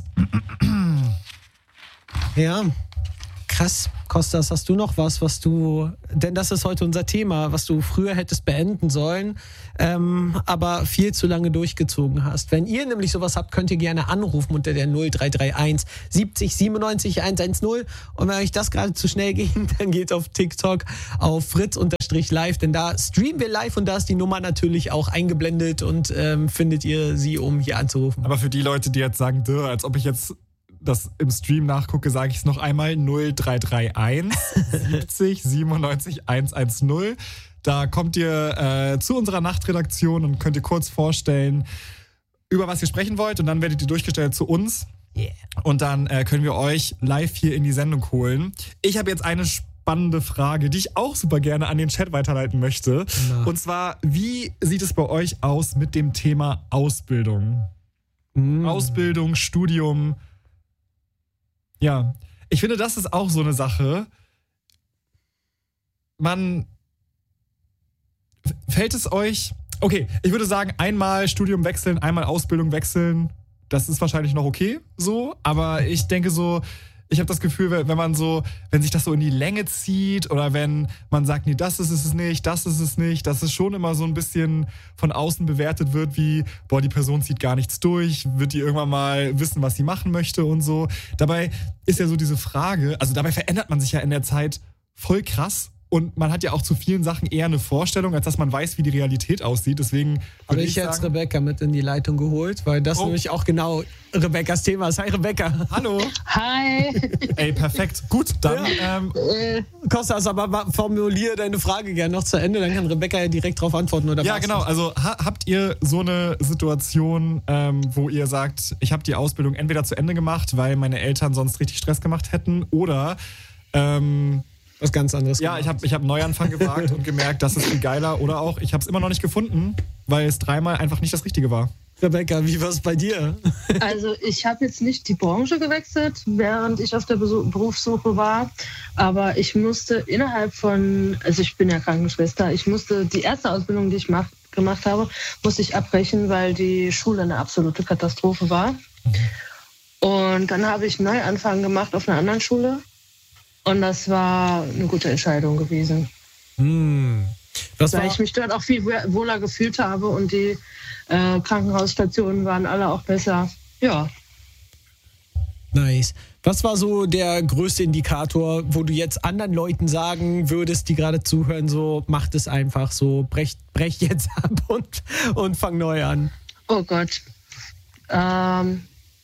Ja, krass. Kostas, hast du noch was, was du, denn das ist heute unser Thema, was du früher hättest beenden sollen, ähm, aber viel zu lange durchgezogen hast. Wenn ihr nämlich sowas habt, könnt ihr gerne anrufen unter der null drei drei eins siebzig siebenundneunzig hundertzehn. Und wenn euch das gerade zu schnell ging, dann geht auf TikTok auf fritz-live, denn da streamen wir live und da ist die Nummer natürlich auch eingeblendet und ähm, findet ihr sie, um hier anzurufen. Aber für die Leute, die jetzt sagen, als ob ich jetzt das im Stream nachgucke, sage ich es noch einmal, null drei drei eins siebzig siebenundneunzig hundertzehn. Da kommt ihr äh, zu unserer Nachtredaktion und könnt ihr kurz vorstellen, über was ihr sprechen wollt und dann werdet ihr durchgestellt zu uns. Yeah. Und dann äh, können wir euch live hier in die Sendung holen. Ich habe jetzt eine spannende Frage, die ich auch super gerne an den Chat weiterleiten möchte. Na. Und zwar, wie sieht es bei euch aus mit dem Thema Ausbildung? Mm. Ausbildung, Studium. Ja, ich finde, das ist auch so eine Sache. Man, fällt es euch, okay, ich würde sagen, einmal Studium wechseln, einmal Ausbildung wechseln, das ist wahrscheinlich noch okay, so, aber ich denke so, ich habe das Gefühl, wenn man so, wenn sich das so in die Länge zieht oder wenn man sagt, nee, das ist es nicht, das ist es nicht, dass es schon immer so ein bisschen von außen bewertet wird, wie, boah, die Person zieht gar nichts durch, wird die irgendwann mal wissen, was sie machen möchte und so. Dabei ist ja so diese Frage, also dabei verändert man sich ja in der Zeit voll krass. Und man hat ja auch zu vielen Sachen eher eine Vorstellung, als dass man weiß, wie die Realität aussieht. Deswegen Habe würde ich ich jetzt sagen, Rebecca mit in die Leitung geholt, weil das Oh. nämlich auch genau Rebeccas Thema ist. Hi Rebecca. hallo. Hi. Ey, perfekt. Gut, dann ähm, äh, Kostas, aber ma- formulier deine Frage gerne noch zu Ende, dann kann Rebecca ja direkt darauf antworten. Oder ja, war's genau. das? Also ha- habt ihr so eine Situation, ähm, wo ihr sagt, ich habe die Ausbildung entweder zu Ende gemacht, weil meine Eltern sonst richtig Stress gemacht hätten, oder ähm, Was ganz anderes. ja, gemacht. ich habe ich hab einen Neuanfang gewagt und gemerkt, das ist viel geiler, oder auch, ich habe es immer noch nicht gefunden, weil es dreimal einfach nicht das Richtige war. Rebecca, wie war es bei dir? Also ich habe jetzt nicht die Branche gewechselt, während ich auf der Besu- Berufssuche war, aber ich musste innerhalb von, also ich bin ja Krankenschwester, ich musste die erste Ausbildung, die ich mach, gemacht habe, musste ich abbrechen, weil die Schule eine absolute Katastrophe war. Und dann habe ich einen Neuanfang gemacht auf einer anderen Schule und das war eine gute Entscheidung gewesen, Hm. Was weil war, ich mich dort auch viel wohler gefühlt habe und die äh, Krankenhausstationen waren alle auch besser. Ja. nice. Was war so der größte Indikator, wo du jetzt anderen Leuten sagen würdest, die gerade zuhören, so macht es einfach, so brech, brech jetzt ab und, und fang neu an? Oh Gott. Ähm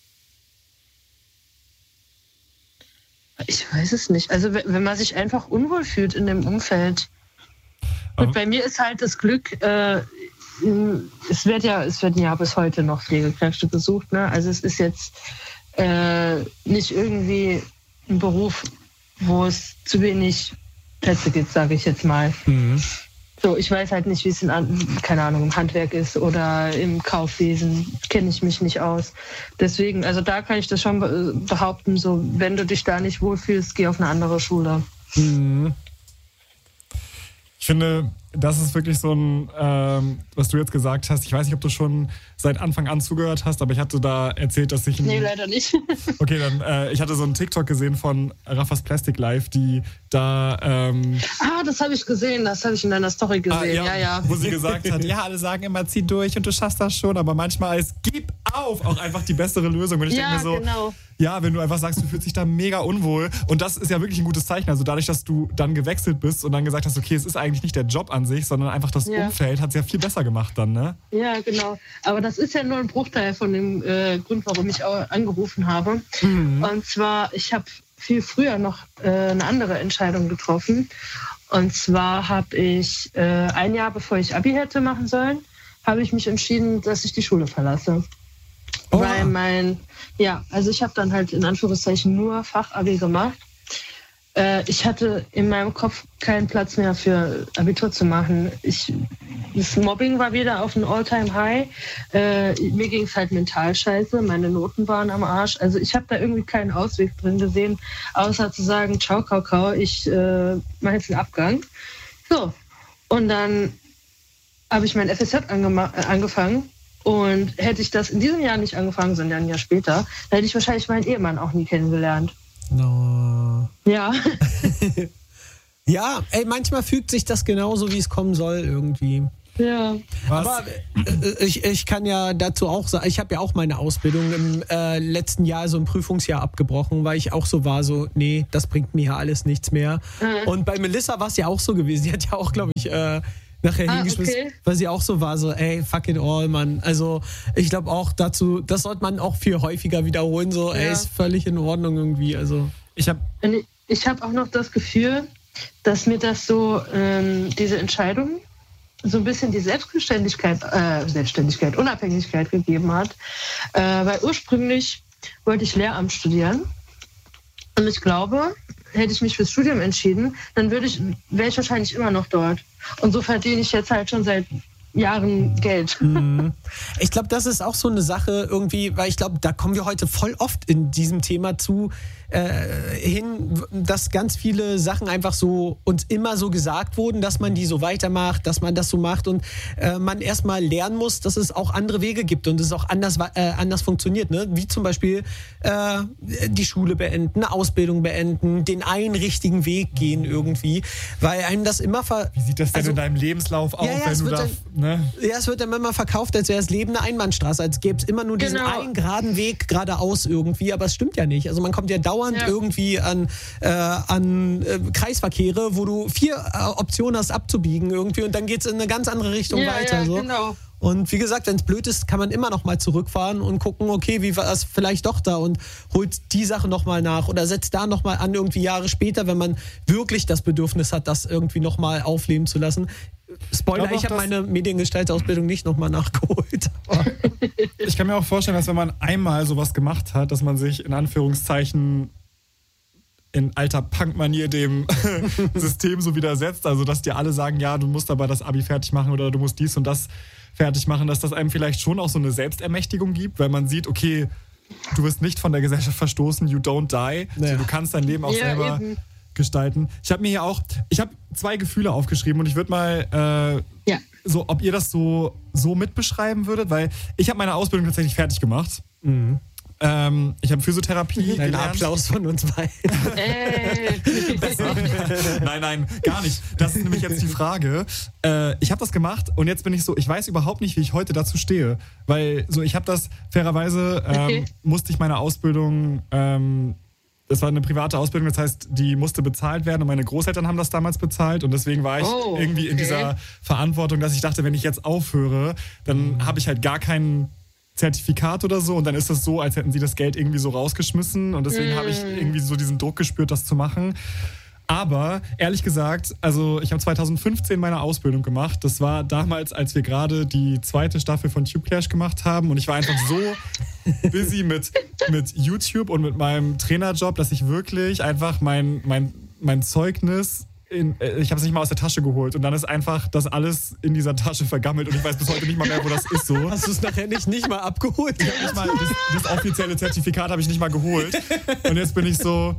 ich weiß es nicht. Also wenn wenn man sich einfach unwohl fühlt in dem Umfeld. Aber- Gut, bei mir ist halt das Glück, äh, es wird ja, es werden ja bis heute noch Pflegekräfte gesucht, ne? Also es ist jetzt äh, nicht irgendwie ein Beruf, wo es zu wenig Plätze gibt, sage ich jetzt mal. Mhm. So, ich weiß halt nicht, wie es in, an- keine Ahnung, im Handwerk ist oder im Kaufwesen, kenne ich mich nicht aus. Deswegen, also da kann ich das schon be- behaupten, so, wenn du dich da nicht wohlfühlst, geh auf eine andere Schule. Mhm. Ich finde, das ist wirklich so ein, ähm, was du jetzt gesagt hast. Ich weiß nicht, ob du schon seit Anfang an zugehört hast, aber ich hatte da erzählt, dass ich... ein- Nee, leider nicht. Okay, dann, äh, ich hatte so einen TikTok gesehen von Raffas Plastic Life, die da... Ähm, Ah, das habe ich gesehen, das habe ich in deiner Story gesehen. ah, ja, ja. Wo sie gesagt hat, ja, alle sagen immer, zieh durch und du schaffst das schon, aber manchmal ist gib auf auch einfach die bessere Lösung. Und ich Ja, denke mir so, genau. ja, wenn du einfach sagst, du fühlst dich da mega unwohl. Und das ist ja wirklich ein gutes Zeichen. Also dadurch, dass du dann gewechselt bist und dann gesagt hast, okay, es ist eigentlich nicht der Job an sich, sondern einfach das Ja. Umfeld, hat es ja viel besser gemacht dann, ne? Ja, genau. Aber das ist ja nur ein Bruchteil von dem äh, Grund, warum ich auch angerufen habe. Mhm. Und zwar, ich habe viel früher noch äh, eine andere Entscheidung getroffen. Und zwar habe ich äh, ein Jahr, bevor ich Abi hätte machen sollen, habe ich mich entschieden, dass ich die Schule verlasse. Oh. Weil mein, ja, also ich habe dann halt in Anführungszeichen nur Fachabi gemacht. Äh, ich hatte in meinem Kopf keinen Platz mehr für Abitur zu machen. Ich, das Mobbing war wieder auf ein All-Time-High. Äh, mir ging es halt mental scheiße. Meine Noten waren am Arsch. Also ich habe da irgendwie keinen Ausweg drin gesehen, außer zu sagen, ciao, Kakao, ich äh, mache jetzt einen Abgang. So, und dann habe ich mein F S J angema- äh, angefangen Und hätte ich das in diesem Jahr nicht angefangen, sondern ein Jahr später, dann hätte ich wahrscheinlich meinen Ehemann auch nie kennengelernt. No. Ja. Ja, ey, manchmal fügt sich das genauso, wie es kommen soll irgendwie. Ja. Was? Aber äh, ich, ich kann ja dazu auch sagen, ich habe ja auch meine Ausbildung im äh, letzten Jahr, so ein Prüfungsjahr abgebrochen, weil ich auch so war, so, nee, das bringt mir ja alles nichts mehr. Mhm. Und bei Melissa war es ja auch so gewesen, die hat ja auch, glaube ich, äh, nachher Ah, hingeschmissen, okay. weil sie auch so war, so, ey, fuck it all, Mann. Also ich glaube auch dazu, das sollte man auch viel häufiger wiederholen, so, ey, Ja. ist völlig in Ordnung irgendwie, also. Ich habe Und ich- ich habe auch noch das Gefühl, dass mir das so, ähm, diese Entscheidung, so ein bisschen die Selbstständigkeit, äh, Selbstständigkeit, Unabhängigkeit gegeben hat. Äh, weil ursprünglich wollte ich Lehramt studieren. Und ich glaube, hätte ich mich fürs Studium entschieden, dann würde ich, wäre ich wahrscheinlich immer noch dort. Und so verdiene ich jetzt halt schon seit Jahren Geld. Ich glaube, das ist auch so eine Sache irgendwie, weil ich glaube, da kommen wir heute voll oft in diesem Thema zu äh, hin, dass ganz viele Sachen einfach so uns immer so gesagt wurden, dass man die so weitermacht, dass man das so macht und äh, man erstmal lernen muss, dass es auch andere Wege gibt und es auch anders, äh, anders funktioniert, ne? Wie zum Beispiel äh, die Schule beenden, eine Ausbildung beenden, den einen richtigen Weg gehen irgendwie, weil einem das immer ver... Wie sieht das denn Also- in deinem Lebenslauf aus, Ja, ja, wenn es du wird da, ne? Ja, es wird dann immer verkauft, als wäre das Leben eine Einbahnstraße, als gäbe es immer nur diesen Genau. einen geraden Weg geradeaus irgendwie, aber es stimmt ja nicht. Also man kommt ja dauernd Ja. irgendwie an, äh, an äh, Kreisverkehre, wo du vier äh, Optionen hast abzubiegen irgendwie und dann geht es in eine ganz andere Richtung Ja, weiter. ja, so. genau. Und wie gesagt, wenn es blöd ist, kann man immer noch mal zurückfahren und gucken, okay, wie war es vielleicht doch da und holt die Sache noch mal nach oder setzt da noch mal an irgendwie Jahre später, wenn man wirklich das Bedürfnis hat, das irgendwie noch mal aufleben zu lassen. Spoiler, Ich glaub ich auch, habe dass- meine Mediengestalterausbildung nicht noch mal nachgeholt. Ich kann mir auch vorstellen, dass wenn man einmal sowas gemacht hat, dass man sich in Anführungszeichen in alter Punk-Manier dem System so widersetzt. Also, dass dir alle sagen, ja, du musst aber das Abi fertig machen oder du musst dies und das fertig machen, dass das einem vielleicht schon auch so eine Selbstermächtigung gibt, weil man sieht, okay, du wirst nicht von der Gesellschaft verstoßen, you don't die. Ja. Du kannst dein Leben auch Ja, selber eben. gestalten. Ich habe mir hier auch, ich habe zwei Gefühle aufgeschrieben und ich würde mal äh, Ja. so, ob ihr das so, so mitbeschreiben würdet, weil ich habe meine Ausbildung tatsächlich fertig gemacht. Ähm, ich habe Physiotherapie Ein gelernt. Applaus von uns beiden. Ey. Nein, nein, gar nicht. Das ist nämlich jetzt die Frage. Äh, ich habe das gemacht und jetzt bin ich so, ich weiß überhaupt nicht, wie ich heute dazu stehe. Weil so, ich habe das fairerweise, ähm, Okay. musste ich meine Ausbildung, ähm, das war eine private Ausbildung, das heißt, die musste bezahlt werden und meine Großeltern haben das damals bezahlt und deswegen war ich Oh, irgendwie in okay. dieser Verantwortung, dass ich dachte, wenn ich jetzt aufhöre, dann habe ich halt gar keinen Zertifikat oder so und dann ist das so, als hätten sie das Geld irgendwie so rausgeschmissen und deswegen habe ich irgendwie so diesen Druck gespürt, das zu machen. Aber ehrlich gesagt, also ich habe zwanzig fünfzehn meine Ausbildung gemacht. Das war damals, als wir gerade die zweite Staffel von Tube Clash gemacht haben und ich war einfach so busy mit, mit YouTube und mit meinem Trainerjob, dass ich wirklich einfach mein, mein, mein Zeugnis in, äh, ich habe es nicht mal aus der Tasche geholt und dann ist einfach das alles in dieser Tasche vergammelt und ich weiß bis heute nicht mal mehr, wo das ist so. Hast du es nachher nicht, nicht mal abgeholt? Nicht mal, das, das offizielle Zertifikat habe ich nicht mal geholt und jetzt bin ich so,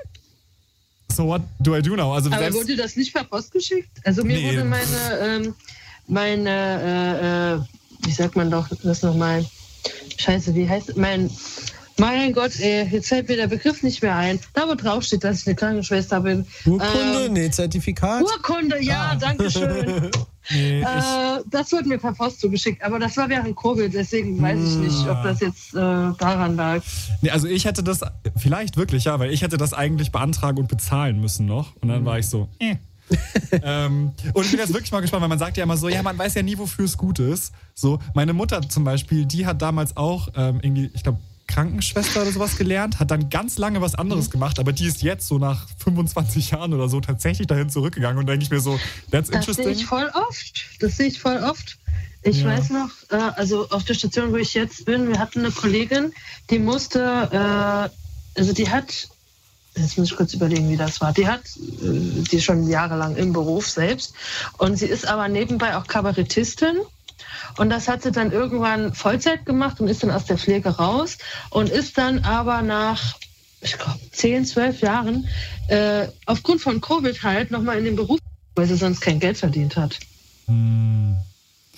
so what do I do now? Also Aber selbst, wurde das nicht per Post geschickt? Also mir Nee. wurde meine, ähm, meine, äh, äh, wie sagt man doch das nochmal? Scheiße, wie heißt mein, mein Gott, ey, jetzt fällt mir der Begriff nicht mehr ein. Da wo drauf steht, dass ich eine Krankenschwester bin. Urkunde? Ähm, nee, Zertifikat? Urkunde, ja, Ah. danke schön. nee, ich, äh, das wurde mir per Post zugeschickt, aber das war während Covid, deswegen weiß ich nicht, ob das jetzt äh, daran lag. nee, also ich hätte das, vielleicht wirklich, ja, weil ich hätte das eigentlich beantragen und bezahlen müssen noch und dann war ich so, äh. ähm, und ich bin jetzt wirklich mal gespannt, weil man sagt ja immer so, ja, man weiß ja nie, wofür es gut ist. So, meine Mutter zum Beispiel, die hat damals auch ähm, irgendwie, ich glaube, Krankenschwester oder sowas gelernt, hat dann ganz lange was anderes gemacht, aber die ist jetzt so nach fünfundzwanzig Jahren oder so tatsächlich dahin zurückgegangen und denke ich mir so, that's Das sehe interesting. ich voll oft. Das sehe ich voll oft. Ich Ja. weiß noch, äh, also auf der Station, wo ich jetzt bin, wir hatten eine Kollegin, die musste, äh, also die hat, jetzt muss ich kurz überlegen, wie das war, die hat, äh, die ist schon jahrelang im Beruf selbst und sie ist aber nebenbei auch Kabarettistin. Und das hat sie dann irgendwann Vollzeit gemacht und ist dann aus der Pflege raus und ist dann aber nach, ich glaube, zehn, zwölf Jahren äh, aufgrund von Covid halt nochmal in den Beruf, weil sie sonst kein Geld verdient hat.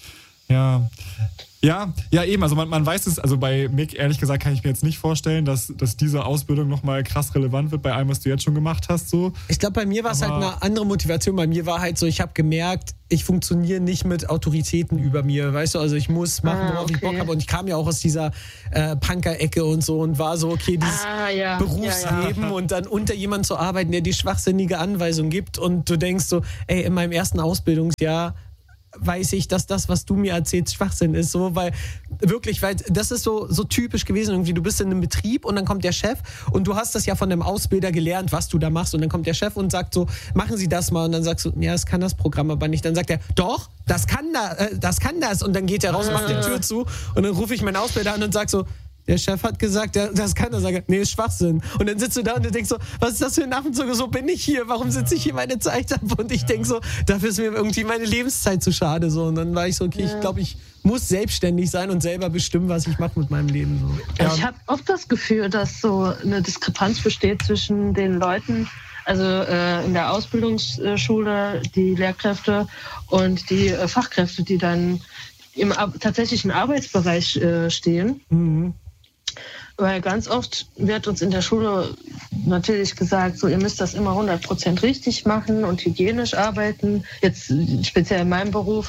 Ja. Ja, ja eben, also man, man weiß es, also bei Mick, ehrlich gesagt, kann ich mir jetzt nicht vorstellen, dass, dass diese Ausbildung nochmal krass relevant wird bei allem, was du jetzt schon gemacht hast. So. Ich glaube, bei mir war es halt eine andere Motivation. Bei mir war halt so, ich habe gemerkt, ich funktioniere nicht mit Autoritäten über mir, weißt du, also ich muss machen, Ah, worauf okay. ich Bock habe und ich kam ja auch aus dieser äh, Punker-Ecke und so und war so, okay, dieses Ah, ja. Berufsleben Ja, ja. und dann unter jemandem zu arbeiten, der die schwachsinnige Anweisung gibt und du denkst so, ey, in meinem ersten Ausbildungsjahr weiß ich, dass das, was du mir erzählst, Schwachsinn ist, so, weil wirklich, weil das ist so, so typisch gewesen, irgendwie, du bist in einem Betrieb und dann kommt der Chef und du hast das ja von dem Ausbilder gelernt, was du da machst und dann kommt der Chef und sagt so, machen Sie das mal und dann sagst du, ja, das kann das Programm aber nicht, dann sagt er, doch, das kann da, äh, das kann das und dann geht er raus, macht die Tür zu und dann rufe ich meinen Ausbilder an und sag so, der Chef hat gesagt, der, das kann er sagen. Nee, ist Schwachsinn. Und dann sitzt du da und du denkst so, was ist das für ein Affenzug? So bin ich hier. Warum sitze ich hier meine Zeit ab? Und ich denke so, dafür ist mir irgendwie meine Lebenszeit zu schade. So. Und dann war ich so, okay, Ja. ich glaube, ich muss selbstständig sein und selber bestimmen, was ich mache mit meinem Leben. So. Also ich habe oft das Gefühl, dass so eine Diskrepanz besteht zwischen den Leuten, also äh, in der Ausbildungsschule, die Lehrkräfte und die äh, Fachkräfte, die dann im ar- tatsächlichen Arbeitsbereich äh, stehen. Mhm. Weil ganz oft wird uns in der Schule natürlich gesagt, so ihr müsst das immer hundert Prozent richtig machen und hygienisch arbeiten, jetzt speziell in meinem Beruf.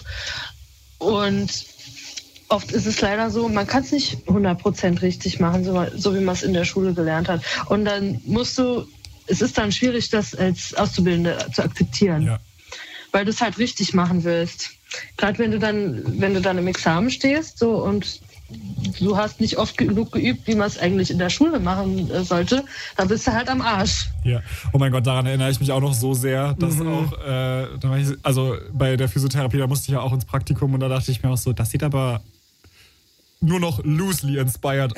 Und oft ist es leider so, man kann es nicht hundert Prozent richtig machen, so, so wie man es in der Schule gelernt hat. Und dann musst du, es ist dann schwierig, das als Auszubildende zu akzeptieren, Ja. weil du es halt richtig machen willst. Gerade wenn du dann, wenn du dann im Examen stehst so und du hast nicht oft genug geübt, wie man es eigentlich in der Schule machen äh, sollte, dann bist du halt am Arsch. Ja, oh mein Gott, daran erinnere ich mich auch noch so sehr, dass Mhm. auch, äh, da war ich, also bei der Physiotherapie, da musste ich ja auch ins Praktikum und da dachte ich mir auch so, das sieht aber nur noch loosely inspired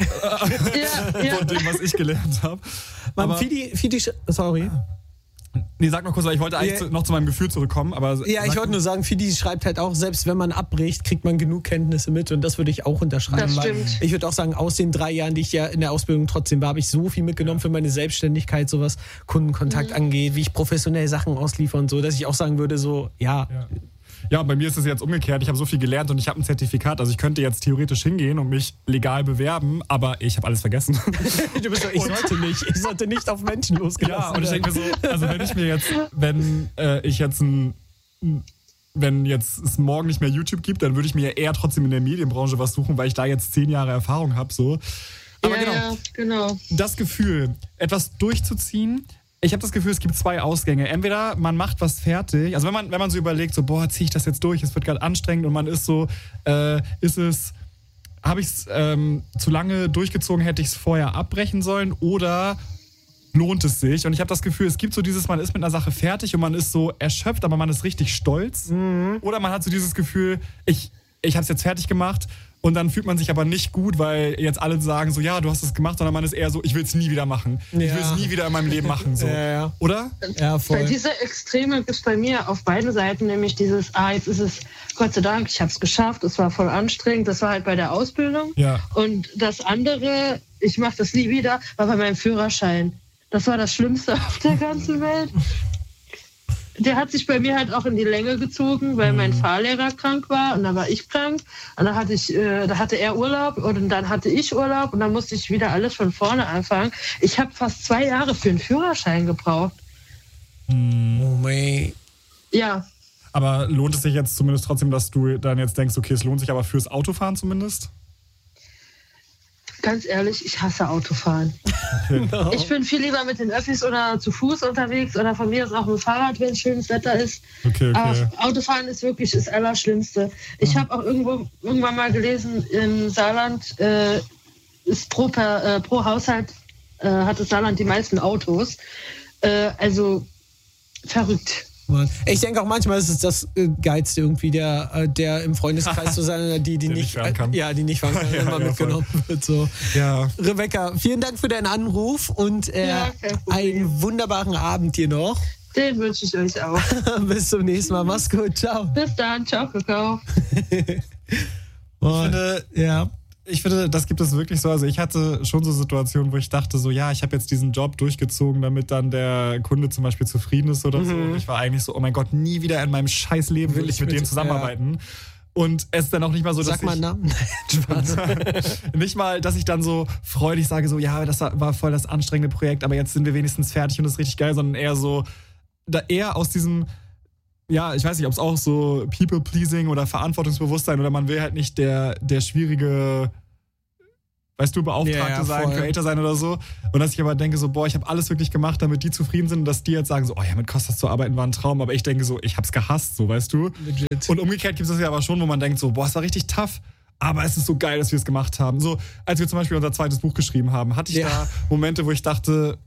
Ja, ja. von dem, was ich gelernt habe. Man, Aber, Fidi, Fidi, sorry. nee, sag noch kurz, weil ich wollte eigentlich Ja. zu, noch zu meinem Gefühl zurückkommen, aber... Ja, ich sag- wollte nur sagen, Fidi schreibt halt auch, selbst wenn man abbricht, kriegt man genug Kenntnisse mit und das würde ich auch unterschreiben. Das weil stimmt. Ich würde auch sagen, aus den drei Jahren, die ich ja in der Ausbildung trotzdem war, habe ich so viel mitgenommen für meine Selbstständigkeit, so was Kundenkontakt Mhm. angeht, wie ich professionell Sachen ausliefere und so, dass ich auch sagen würde, so, ja, Ja. Ja, bei mir ist es jetzt umgekehrt. Ich habe so viel gelernt und ich habe ein Zertifikat. Also ich könnte jetzt theoretisch hingehen und mich legal bewerben, aber ich habe alles vergessen. du bist so, ich sollte nicht, ich sollte nicht auf Menschen losgelassen Ja, und ich werden. denke mir so, also wenn ich mir jetzt, wenn äh, ich jetzt ein, wenn jetzt es morgen nicht mehr YouTube gibt, dann würde ich mir eher trotzdem in der Medienbranche was suchen, weil ich da jetzt zehn Jahre Erfahrung habe. So. Aber ja, genau, ja, genau. das Gefühl, etwas durchzuziehen. Ich habe das Gefühl, es gibt zwei Ausgänge. Entweder man macht was fertig, also wenn man, wenn man so überlegt, so, boah, ziehe ich das jetzt durch, es wird gerade anstrengend und man ist so, äh, ist es, habe ich es ähm, zu lange durchgezogen, hätte ich es vorher abbrechen sollen oder lohnt es sich? Und ich habe das Gefühl, es gibt so dieses, man ist mit einer Sache fertig und man ist so erschöpft, aber man ist richtig stolz. Oder man hat so dieses Gefühl, ich, ich habe es jetzt fertig gemacht. Und dann fühlt man sich aber nicht gut, weil jetzt alle sagen so, ja, du hast es gemacht, sondern man ist eher so, ich will es nie wieder machen. Ich Ja. will es nie wieder in meinem Leben machen. So. Ja, ja. Oder? Ja, Weil voll. diese Extreme gibt es bei mir auf beiden Seiten, nämlich dieses, ah, jetzt ist es, Gott sei Dank, ich habe es geschafft, es war voll anstrengend, das war halt bei der Ausbildung. Ja. Und das andere, ich mache das nie wieder, war bei meinem Führerschein. Das war das Schlimmste auf der ganzen Welt. Der hat sich bei mir halt auch in die Länge gezogen, weil mein Fahrlehrer krank war und dann war ich krank. Und dann hatte ich, äh, da hatte er Urlaub und dann hatte ich Urlaub und dann musste ich wieder alles von vorne anfangen. Ich habe fast zwei Jahre für einen Führerschein gebraucht. Oh mein. Ja, Aber lohnt es sich jetzt zumindest trotzdem, dass du dann jetzt denkst, okay, es lohnt sich aber fürs Autofahren zumindest? ganz ehrlich, ich hasse Autofahren. No. Ich bin viel lieber mit den Öffis oder zu Fuß unterwegs oder von mir aus auch mit dem Fahrrad, wenn schönes Wetter ist. Okay, okay. Aber Autofahren ist wirklich das Allerschlimmste. Ich habe auch irgendwo irgendwann mal gelesen, im Saarland äh, ist pro, per, äh, pro Haushalt äh, hat das Saarland die meisten Autos. Äh, also verrückt. Mann. Ich denke auch manchmal ist es das äh, Geilste irgendwie, der, äh, der im Freundeskreis zu sein, oder die, die Der nicht, nicht fahren kann. äh, ja, die nicht fahren kann, Ja, immer ja, mitgenommen wird. So. Ja. Rebecca, vielen Dank für deinen Anruf und äh, Ja, kein Problem. einen wunderbaren Abend dir noch. Den wünsche ich euch auch. Bis zum nächsten Mal. Mach's gut. Ciao. Bis dann. Ciao, Kakao. Ich finde, Ja. ich finde, das gibt es wirklich so. Also ich hatte schon so Situationen, wo ich dachte so, ja, ich habe jetzt diesen Job durchgezogen, damit dann der Kunde zum Beispiel zufrieden ist oder so. Und ich war eigentlich so, oh mein Gott, nie wieder in meinem scheiß Leben will ich mit dem zusammenarbeiten. Und es ist dann auch nicht mal so, dass Sag mal einen ich... Namen. Spaß. nicht mal, dass ich dann so freudig sage, so, ja, das war voll das anstrengende Projekt, aber jetzt sind wir wenigstens fertig und das ist richtig geil, sondern eher so, da eher aus diesem, ja, ich weiß nicht, ob es auch so People-Pleasing oder Verantwortungsbewusstsein oder man will halt nicht der, der schwierige, weißt du, Beauftragte Ja, ja, sein, voll. Creator sein oder so. Und dass ich aber denke so, boah, ich habe alles wirklich gemacht, damit die zufrieden sind und dass die jetzt sagen so, oh ja, mit Kostas zu arbeiten war ein Traum, aber ich denke so, ich hab's gehasst, so, weißt du. Legit. Und umgekehrt gibt es das ja aber schon, wo man denkt so, boah, es war richtig tough, aber es ist so geil, dass wir es gemacht haben. So, als wir zum Beispiel unser zweites Buch geschrieben haben, hatte ich Ja. da Momente, wo ich dachte,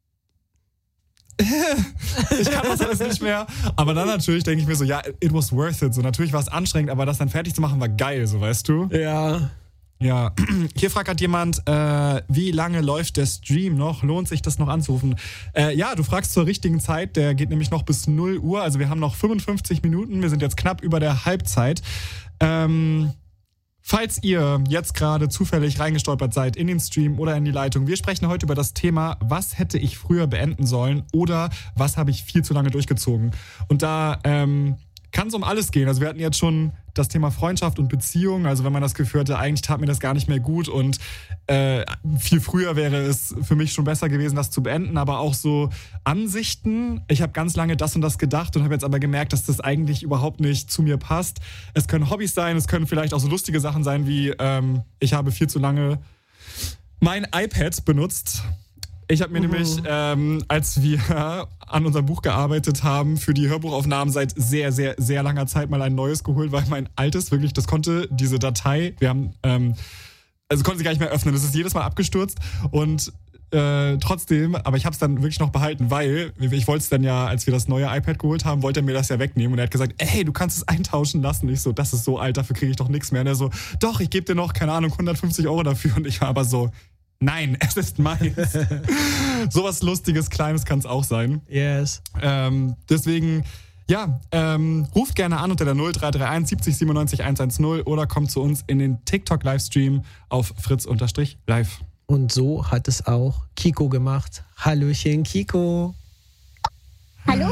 ich kann das alles nicht mehr. Aber dann natürlich denke ich mir so, ja, it was worth it. So, natürlich war es anstrengend, aber das dann fertig zu machen war geil, so, weißt du. Ja. Ja, hier fragt gerade jemand, äh, wie lange läuft der Stream noch? Lohnt sich das noch anzurufen? Äh, ja, du fragst zur richtigen Zeit, der geht nämlich noch bis null Uhr, also wir haben noch fünfundfünfzig Minuten, wir sind jetzt knapp über der Halbzeit. Ähm, falls ihr jetzt gerade zufällig reingestolpert seid in den Stream oder in die Leitung, wir sprechen heute über das Thema, was hätte ich früher beenden sollen oder was habe ich viel zu lange durchgezogen? Und da ähm, kann es um alles gehen. Also wir hatten jetzt schon das Thema Freundschaft und Beziehung. Also wenn man das Gefühl hatte, eigentlich tat mir das gar nicht mehr gut und äh, viel früher wäre es für mich schon besser gewesen, das zu beenden. Aber auch so Ansichten. Ich habe ganz lange das und das gedacht und habe jetzt aber gemerkt, dass das eigentlich überhaupt nicht zu mir passt. Es können Hobbys sein, es können vielleicht auch so lustige Sachen sein wie ähm, ich habe viel zu lange mein iPad benutzt. Ich habe mir Mhm. nämlich, ähm, als wir an unserem Buch gearbeitet haben, für die Hörbuchaufnahmen seit sehr, sehr, sehr langer Zeit mal ein neues geholt, weil mein altes wirklich, das konnte diese Datei, wir haben, ähm, also konnte sie gar nicht mehr öffnen, das ist jedes Mal abgestürzt und äh, trotzdem, aber ich habe es dann wirklich noch behalten, weil ich wollte es dann ja, als wir das neue iPad geholt haben, wollte er mir das ja wegnehmen und er hat gesagt, ey, du kannst es eintauschen lassen. Und ich so, das ist so alt, dafür kriege ich doch nichts mehr. Und er so, doch, ich gebe dir noch, keine Ahnung, hundertfünfzig Euro dafür und ich war aber so, nein, es ist meins. Sowas Lustiges, Kleines kann es auch sein. Yes. Ähm, deswegen, ja, ähm, ruft gerne an unter der null drei drei eins siebzig siebenundneunzig hundertzehn oder kommt zu uns in den TikTok-Livestream auf fritz-live. Und so hat es auch Kiko gemacht. Hallöchen, Kiko. Hallo?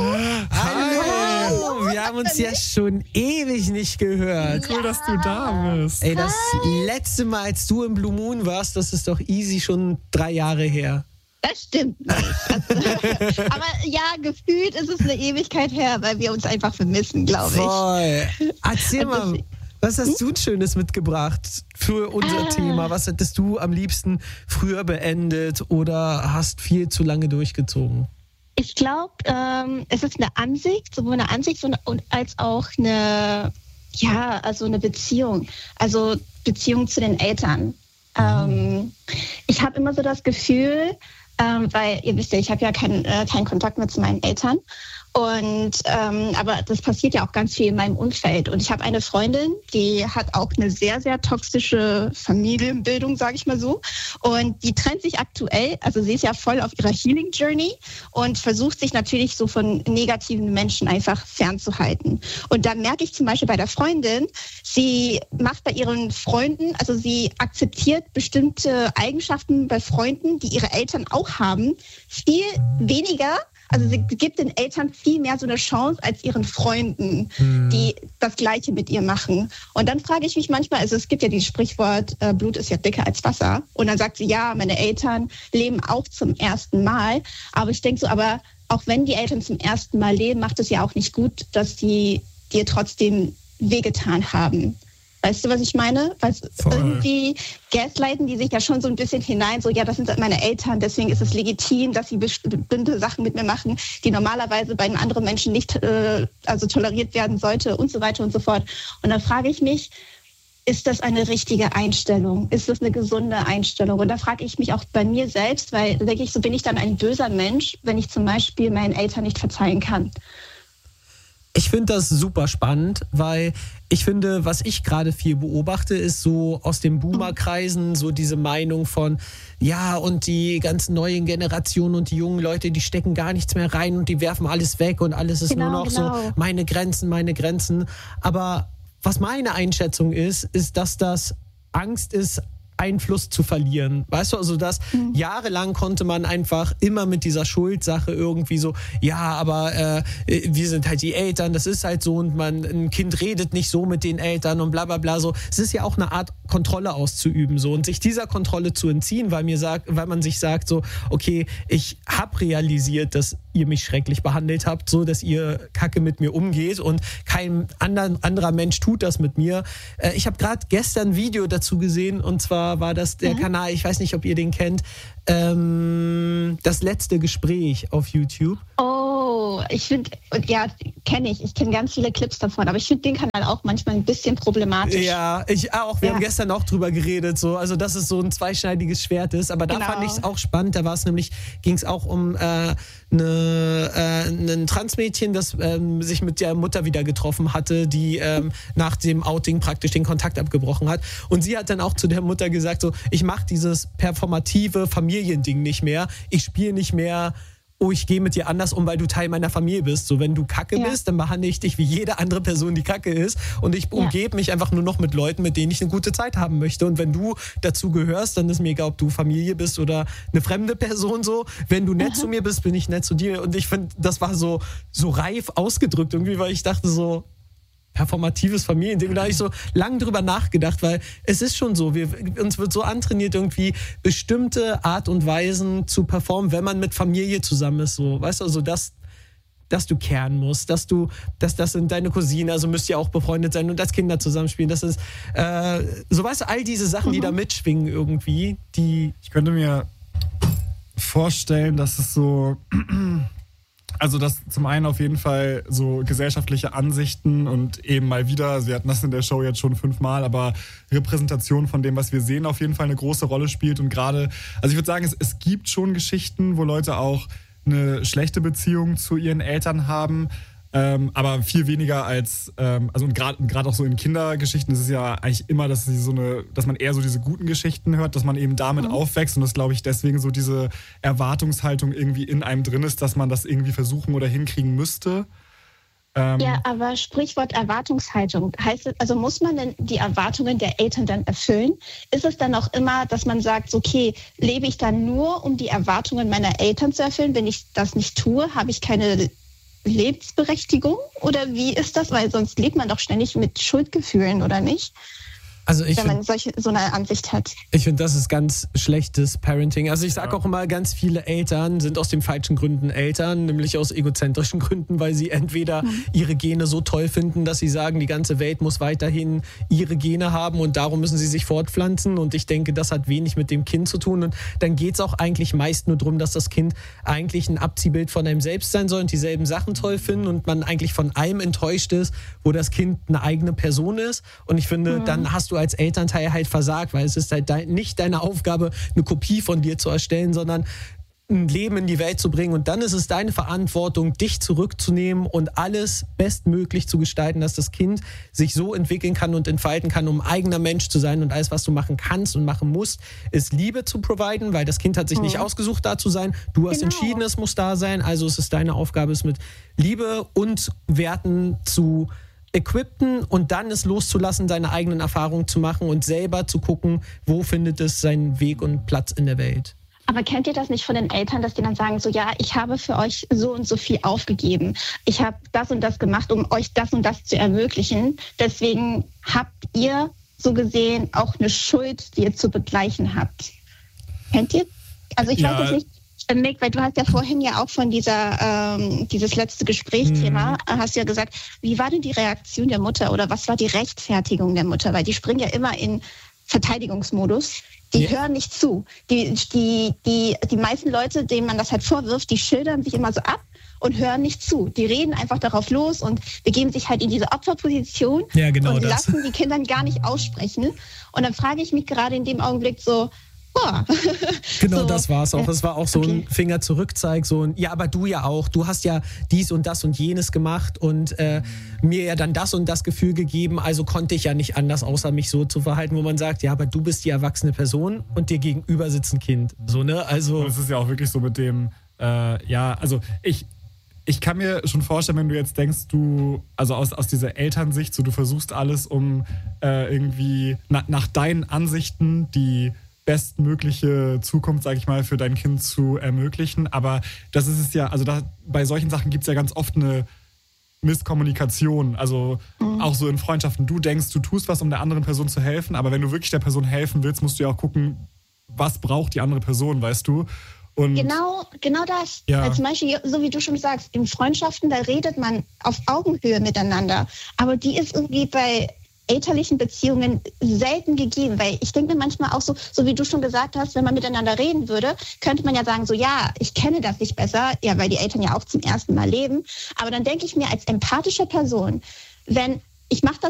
Hallo. Wir haben uns ja schon ewig nicht gehört. Cool, dass du da bist. Ey, das letzte Mal, als du im Blue Moon warst, das ist doch easy schon drei Jahre her. Das stimmt nicht. Also, aber ja, gefühlt ist es eine Ewigkeit her, weil wir uns einfach vermissen, glaube ich. Voll. Erzähl Und mal, deswegen- was hast du Schönes mitgebracht für unser Ah. Thema? Was hättest du am liebsten früher beendet oder hast viel zu lange durchgezogen? Ich glaube, ähm, es ist eine Ansicht, sowohl eine Ansicht und, und als auch eine, ja, also eine Beziehung. Also Beziehung zu den Eltern. Ähm, ich habe immer so das Gefühl, ähm, weil ihr wisst ja, ich habe ja keinen äh, keinen Kontakt mehr zu meinen Eltern. Und ähm, aber das passiert ja auch ganz viel in meinem Umfeld. Und ich habe eine Freundin, die hat auch eine sehr, sehr toxische Familienbildung, sage ich mal so. Und die trennt sich aktuell, also sie ist ja voll auf ihrer Healing Journey und versucht sich natürlich so von negativen Menschen einfach fernzuhalten. Und da merke ich zum Beispiel bei der Freundin, sie macht bei ihren Freunden, also sie akzeptiert bestimmte Eigenschaften bei Freunden, die ihre Eltern auch haben, viel weniger. Also sie gibt den Eltern viel mehr so eine Chance als ihren Freunden, die das Gleiche mit ihr machen. Und dann frage ich mich manchmal, also es gibt ja dieses Sprichwort, äh, Blut ist ja dicker als Wasser. Und dann sagt sie, ja, meine Eltern leben auch zum ersten Mal. Aber ich denke so, aber auch wenn die Eltern zum ersten Mal leben, macht es ja auch nicht gut, dass die dir trotzdem wehgetan haben. Weißt du, was ich meine? Weil Voll. irgendwie gaslighten die sich ja schon so ein bisschen hinein, so ja, das sind meine Eltern, deswegen ist es legitim, dass sie bestimmte Sachen mit mir machen, die normalerweise bei einem anderen Menschen nicht äh, also toleriert werden sollte und so weiter und so fort. Und dann frage ich mich, ist das eine richtige Einstellung? Ist das eine gesunde Einstellung? Und da frage ich mich auch bei mir selbst, weil da denke ich, so bin ich dann ein böser Mensch, wenn ich zum Beispiel meinen Eltern nicht verzeihen kann. Ich finde das super spannend, weil ich finde, was ich gerade viel beobachte, ist so aus den Boomer-Kreisen so diese Meinung von, ja, und die ganzen neuen Generationen und die jungen Leute, die stecken gar nichts mehr rein und die werfen alles weg und alles ist Genau, nur noch genau. so meine Grenzen, meine Grenzen. Aber was meine Einschätzung ist, ist, dass das Angst ist, Einfluss zu verlieren. Weißt du, also das mhm. jahrelang konnte man einfach immer mit dieser Schuldsache irgendwie so, ja, aber äh, wir sind halt die Eltern, das ist halt so und man, ein Kind redet nicht so mit den Eltern und bla bla bla so. Es ist ja auch eine Art Kontrolle auszuüben so und sich dieser Kontrolle zu entziehen, weil mir sagt, weil man sich sagt so, okay, ich habe realisiert, dass ihr mich schrecklich behandelt habt, so dass ihr Kacke mit mir umgeht und kein anderen, anderer Mensch tut das mit mir. Äh, ich habe gerade gestern ein Video dazu gesehen und zwar war das der mhm. Kanal, ich weiß nicht, ob ihr den kennt, ähm, das letzte Gespräch auf YouTube. Oh, ich finde, ja, kenne ich. Ich kenne ganz viele Clips davon, aber ich finde den Kanal auch manchmal ein bisschen problematisch. Ja, ich auch. Wir ja. haben gestern auch drüber geredet, so, also dass es so ein zweischneidiges Schwert ist, aber da genau. fand ich es auch spannend. Da war es nämlich, ging es auch um äh, eine, äh, ein Transmädchen, das ähm, sich mit der Mutter wieder getroffen hatte, die ähm, nach dem Outing praktisch den Kontakt abgebrochen hat. Und sie hat dann auch zu der Mutter gesagt, so, ich mache dieses performative Familiending nicht mehr. Ich spiele nicht mehr, oh, ich gehe mit dir anders um, weil du Teil meiner Familie bist. So, wenn du Kacke ja. bist, dann behandle ich dich wie jede andere Person, die Kacke ist. Und ich umgebe ja. mich einfach nur noch mit Leuten, mit denen ich eine gute Zeit haben möchte. Und wenn du dazu gehörst, dann ist mir egal, ob du Familie bist oder eine fremde Person so. Wenn du nett mhm. zu mir bist, bin ich nett zu dir. Und ich finde, das war so, so reif ausgedrückt irgendwie, weil ich dachte so, performatives Familiending. Da habe ich so lange drüber nachgedacht, weil es ist schon so, wir, uns wird so antrainiert, irgendwie bestimmte Art und Weisen zu performen, wenn man mit Familie zusammen ist. So, weißt du, also das, dass du kehren musst, dass du, dass das sind deine Cousinen, also müsst ihr auch befreundet sein und als Kinder zusammenspielen. Das ist, äh, so weißt du, all diese Sachen, mhm. die da mitschwingen irgendwie, die. Ich könnte mir vorstellen, dass es so. Also dass zum einen auf jeden Fall so gesellschaftliche Ansichten und eben mal wieder, wir hatten das in der Show jetzt schon fünfmal, aber Repräsentation von dem, was wir sehen, auf jeden Fall eine große Rolle spielt. Und gerade, also ich würde sagen, es, es gibt schon Geschichten, wo Leute auch eine schlechte Beziehung zu ihren Eltern haben, ähm, aber viel weniger als, ähm, also und gerade gerade auch so in Kindergeschichten ist es ja eigentlich immer, dass sie so eine, dass man eher so diese guten Geschichten hört, dass man eben damit mhm. aufwächst und das glaube ich deswegen so diese Erwartungshaltung irgendwie in einem drin ist, dass man das irgendwie versuchen oder hinkriegen müsste. Ähm, ja, aber Sprichwort Erwartungshaltung, heißt es, also muss man denn die Erwartungen der Eltern dann erfüllen? Ist es dann auch immer, dass man sagt, okay, lebe ich dann nur, um die Erwartungen meiner Eltern zu erfüllen? Wenn ich das nicht tue, habe ich keine Lebensberechtigung? Oder wie ist das? Weil sonst lebt man doch ständig mit Schuldgefühlen, oder nicht? Also ich wenn man solche, so eine Ansicht hat. Ich finde, das ist ganz schlechtes Parenting. Also ich sage auch immer, ganz viele Eltern sind aus den falschen Gründen Eltern, nämlich aus egozentrischen Gründen, weil sie entweder mhm. ihre Gene so toll finden, dass sie sagen, die ganze Welt muss weiterhin ihre Gene haben und darum müssen sie sich fortpflanzen. Und ich denke, das hat wenig mit dem Kind zu tun. Und dann geht es auch eigentlich meist nur darum, dass das Kind eigentlich ein Abziehbild von einem selbst sein soll und dieselben Sachen toll finden und man eigentlich von einem enttäuscht ist, wo das Kind eine eigene Person ist. Und ich finde, mhm. dann hast du als Elternteil halt versagt, weil es ist halt de- nicht deine Aufgabe, eine Kopie von dir zu erstellen, sondern ein Leben in die Welt zu bringen. Und dann ist es deine Verantwortung, dich zurückzunehmen und alles bestmöglich zu gestalten, dass das Kind sich so entwickeln kann und entfalten kann, um eigener Mensch zu sein. Und alles, was du machen kannst und machen musst, ist Liebe zu providen, weil das Kind hat sich mhm. nicht ausgesucht, da zu sein. Du hast genau. entschieden, es muss da sein. Also es ist deine Aufgabe, es mit Liebe und Werten zu equippen und dann es loszulassen, seine eigenen Erfahrungen zu machen und selber zu gucken, wo findet es seinen Weg und Platz in der Welt. Aber kennt ihr das nicht von den Eltern, dass die dann sagen, so ja, ich habe für euch so und so viel aufgegeben. Ich habe das und das gemacht, um euch das und das zu ermöglichen. Deswegen habt ihr so gesehen auch eine Schuld, die ihr zu begleichen habt. Kennt ihr? Also ich ja. weiß jetzt nicht, Mick, weil du hast ja vorhin ja auch von dieser ähm, dieses letzte Gesprächsthema, mhm. hast ja gesagt, wie war denn die Reaktion der Mutter oder was war die Rechtfertigung der Mutter? Weil die springen ja immer in Verteidigungsmodus. Die ja. hören nicht zu. Die, die, die, die meisten Leute, denen man das halt vorwirft, die schildern sich immer so ab und hören nicht zu. Die reden einfach darauf los und begeben sich halt in diese Opferposition ja, genau und das. lassen die Kinder gar nicht aussprechen. Und dann frage ich mich gerade in dem Augenblick so, oh. Genau, so, das war es auch. Es war auch so okay. ein Finger zurückzeig, so ein, ja, aber du ja auch. Du hast ja dies und das und jenes gemacht und äh, mir ja dann das und das Gefühl gegeben, also konnte ich ja nicht anders, außer mich so zu verhalten, wo man sagt, ja, aber du bist die erwachsene Person und dir gegenüber sitzt ein Kind. So, ne? Also. Und es ist ja auch wirklich so mit dem, äh, ja, also ich. ich kann mir schon vorstellen, wenn du jetzt denkst, du, also aus, aus dieser Elternsicht, so du versuchst alles, um äh, irgendwie na, nach deinen Ansichten die bestmögliche Zukunft, sag ich mal, für dein Kind zu ermöglichen. Aber das ist es ja, also da, bei solchen Sachen gibt es ja ganz oft eine Misskommunikation. Also mhm. auch so in Freundschaften. Du denkst, du tust was, um der anderen Person zu helfen, aber wenn du wirklich der Person helfen willst, musst du ja auch gucken, was braucht die andere Person, weißt du? Und genau, genau das. Ja. Weil zum Beispiel, so wie du schon sagst, in Freundschaften, da redet man auf Augenhöhe miteinander. Aber die ist irgendwie bei elterlichen Beziehungen selten gegeben, weil ich denke mir manchmal auch so, so wie du schon gesagt hast, wenn man miteinander reden würde, könnte man ja sagen, so ja, ich kenne das nicht besser, ja, weil die Eltern ja auch zum ersten Mal leben, aber dann denke ich mir als empathische Person, wenn, ich mache das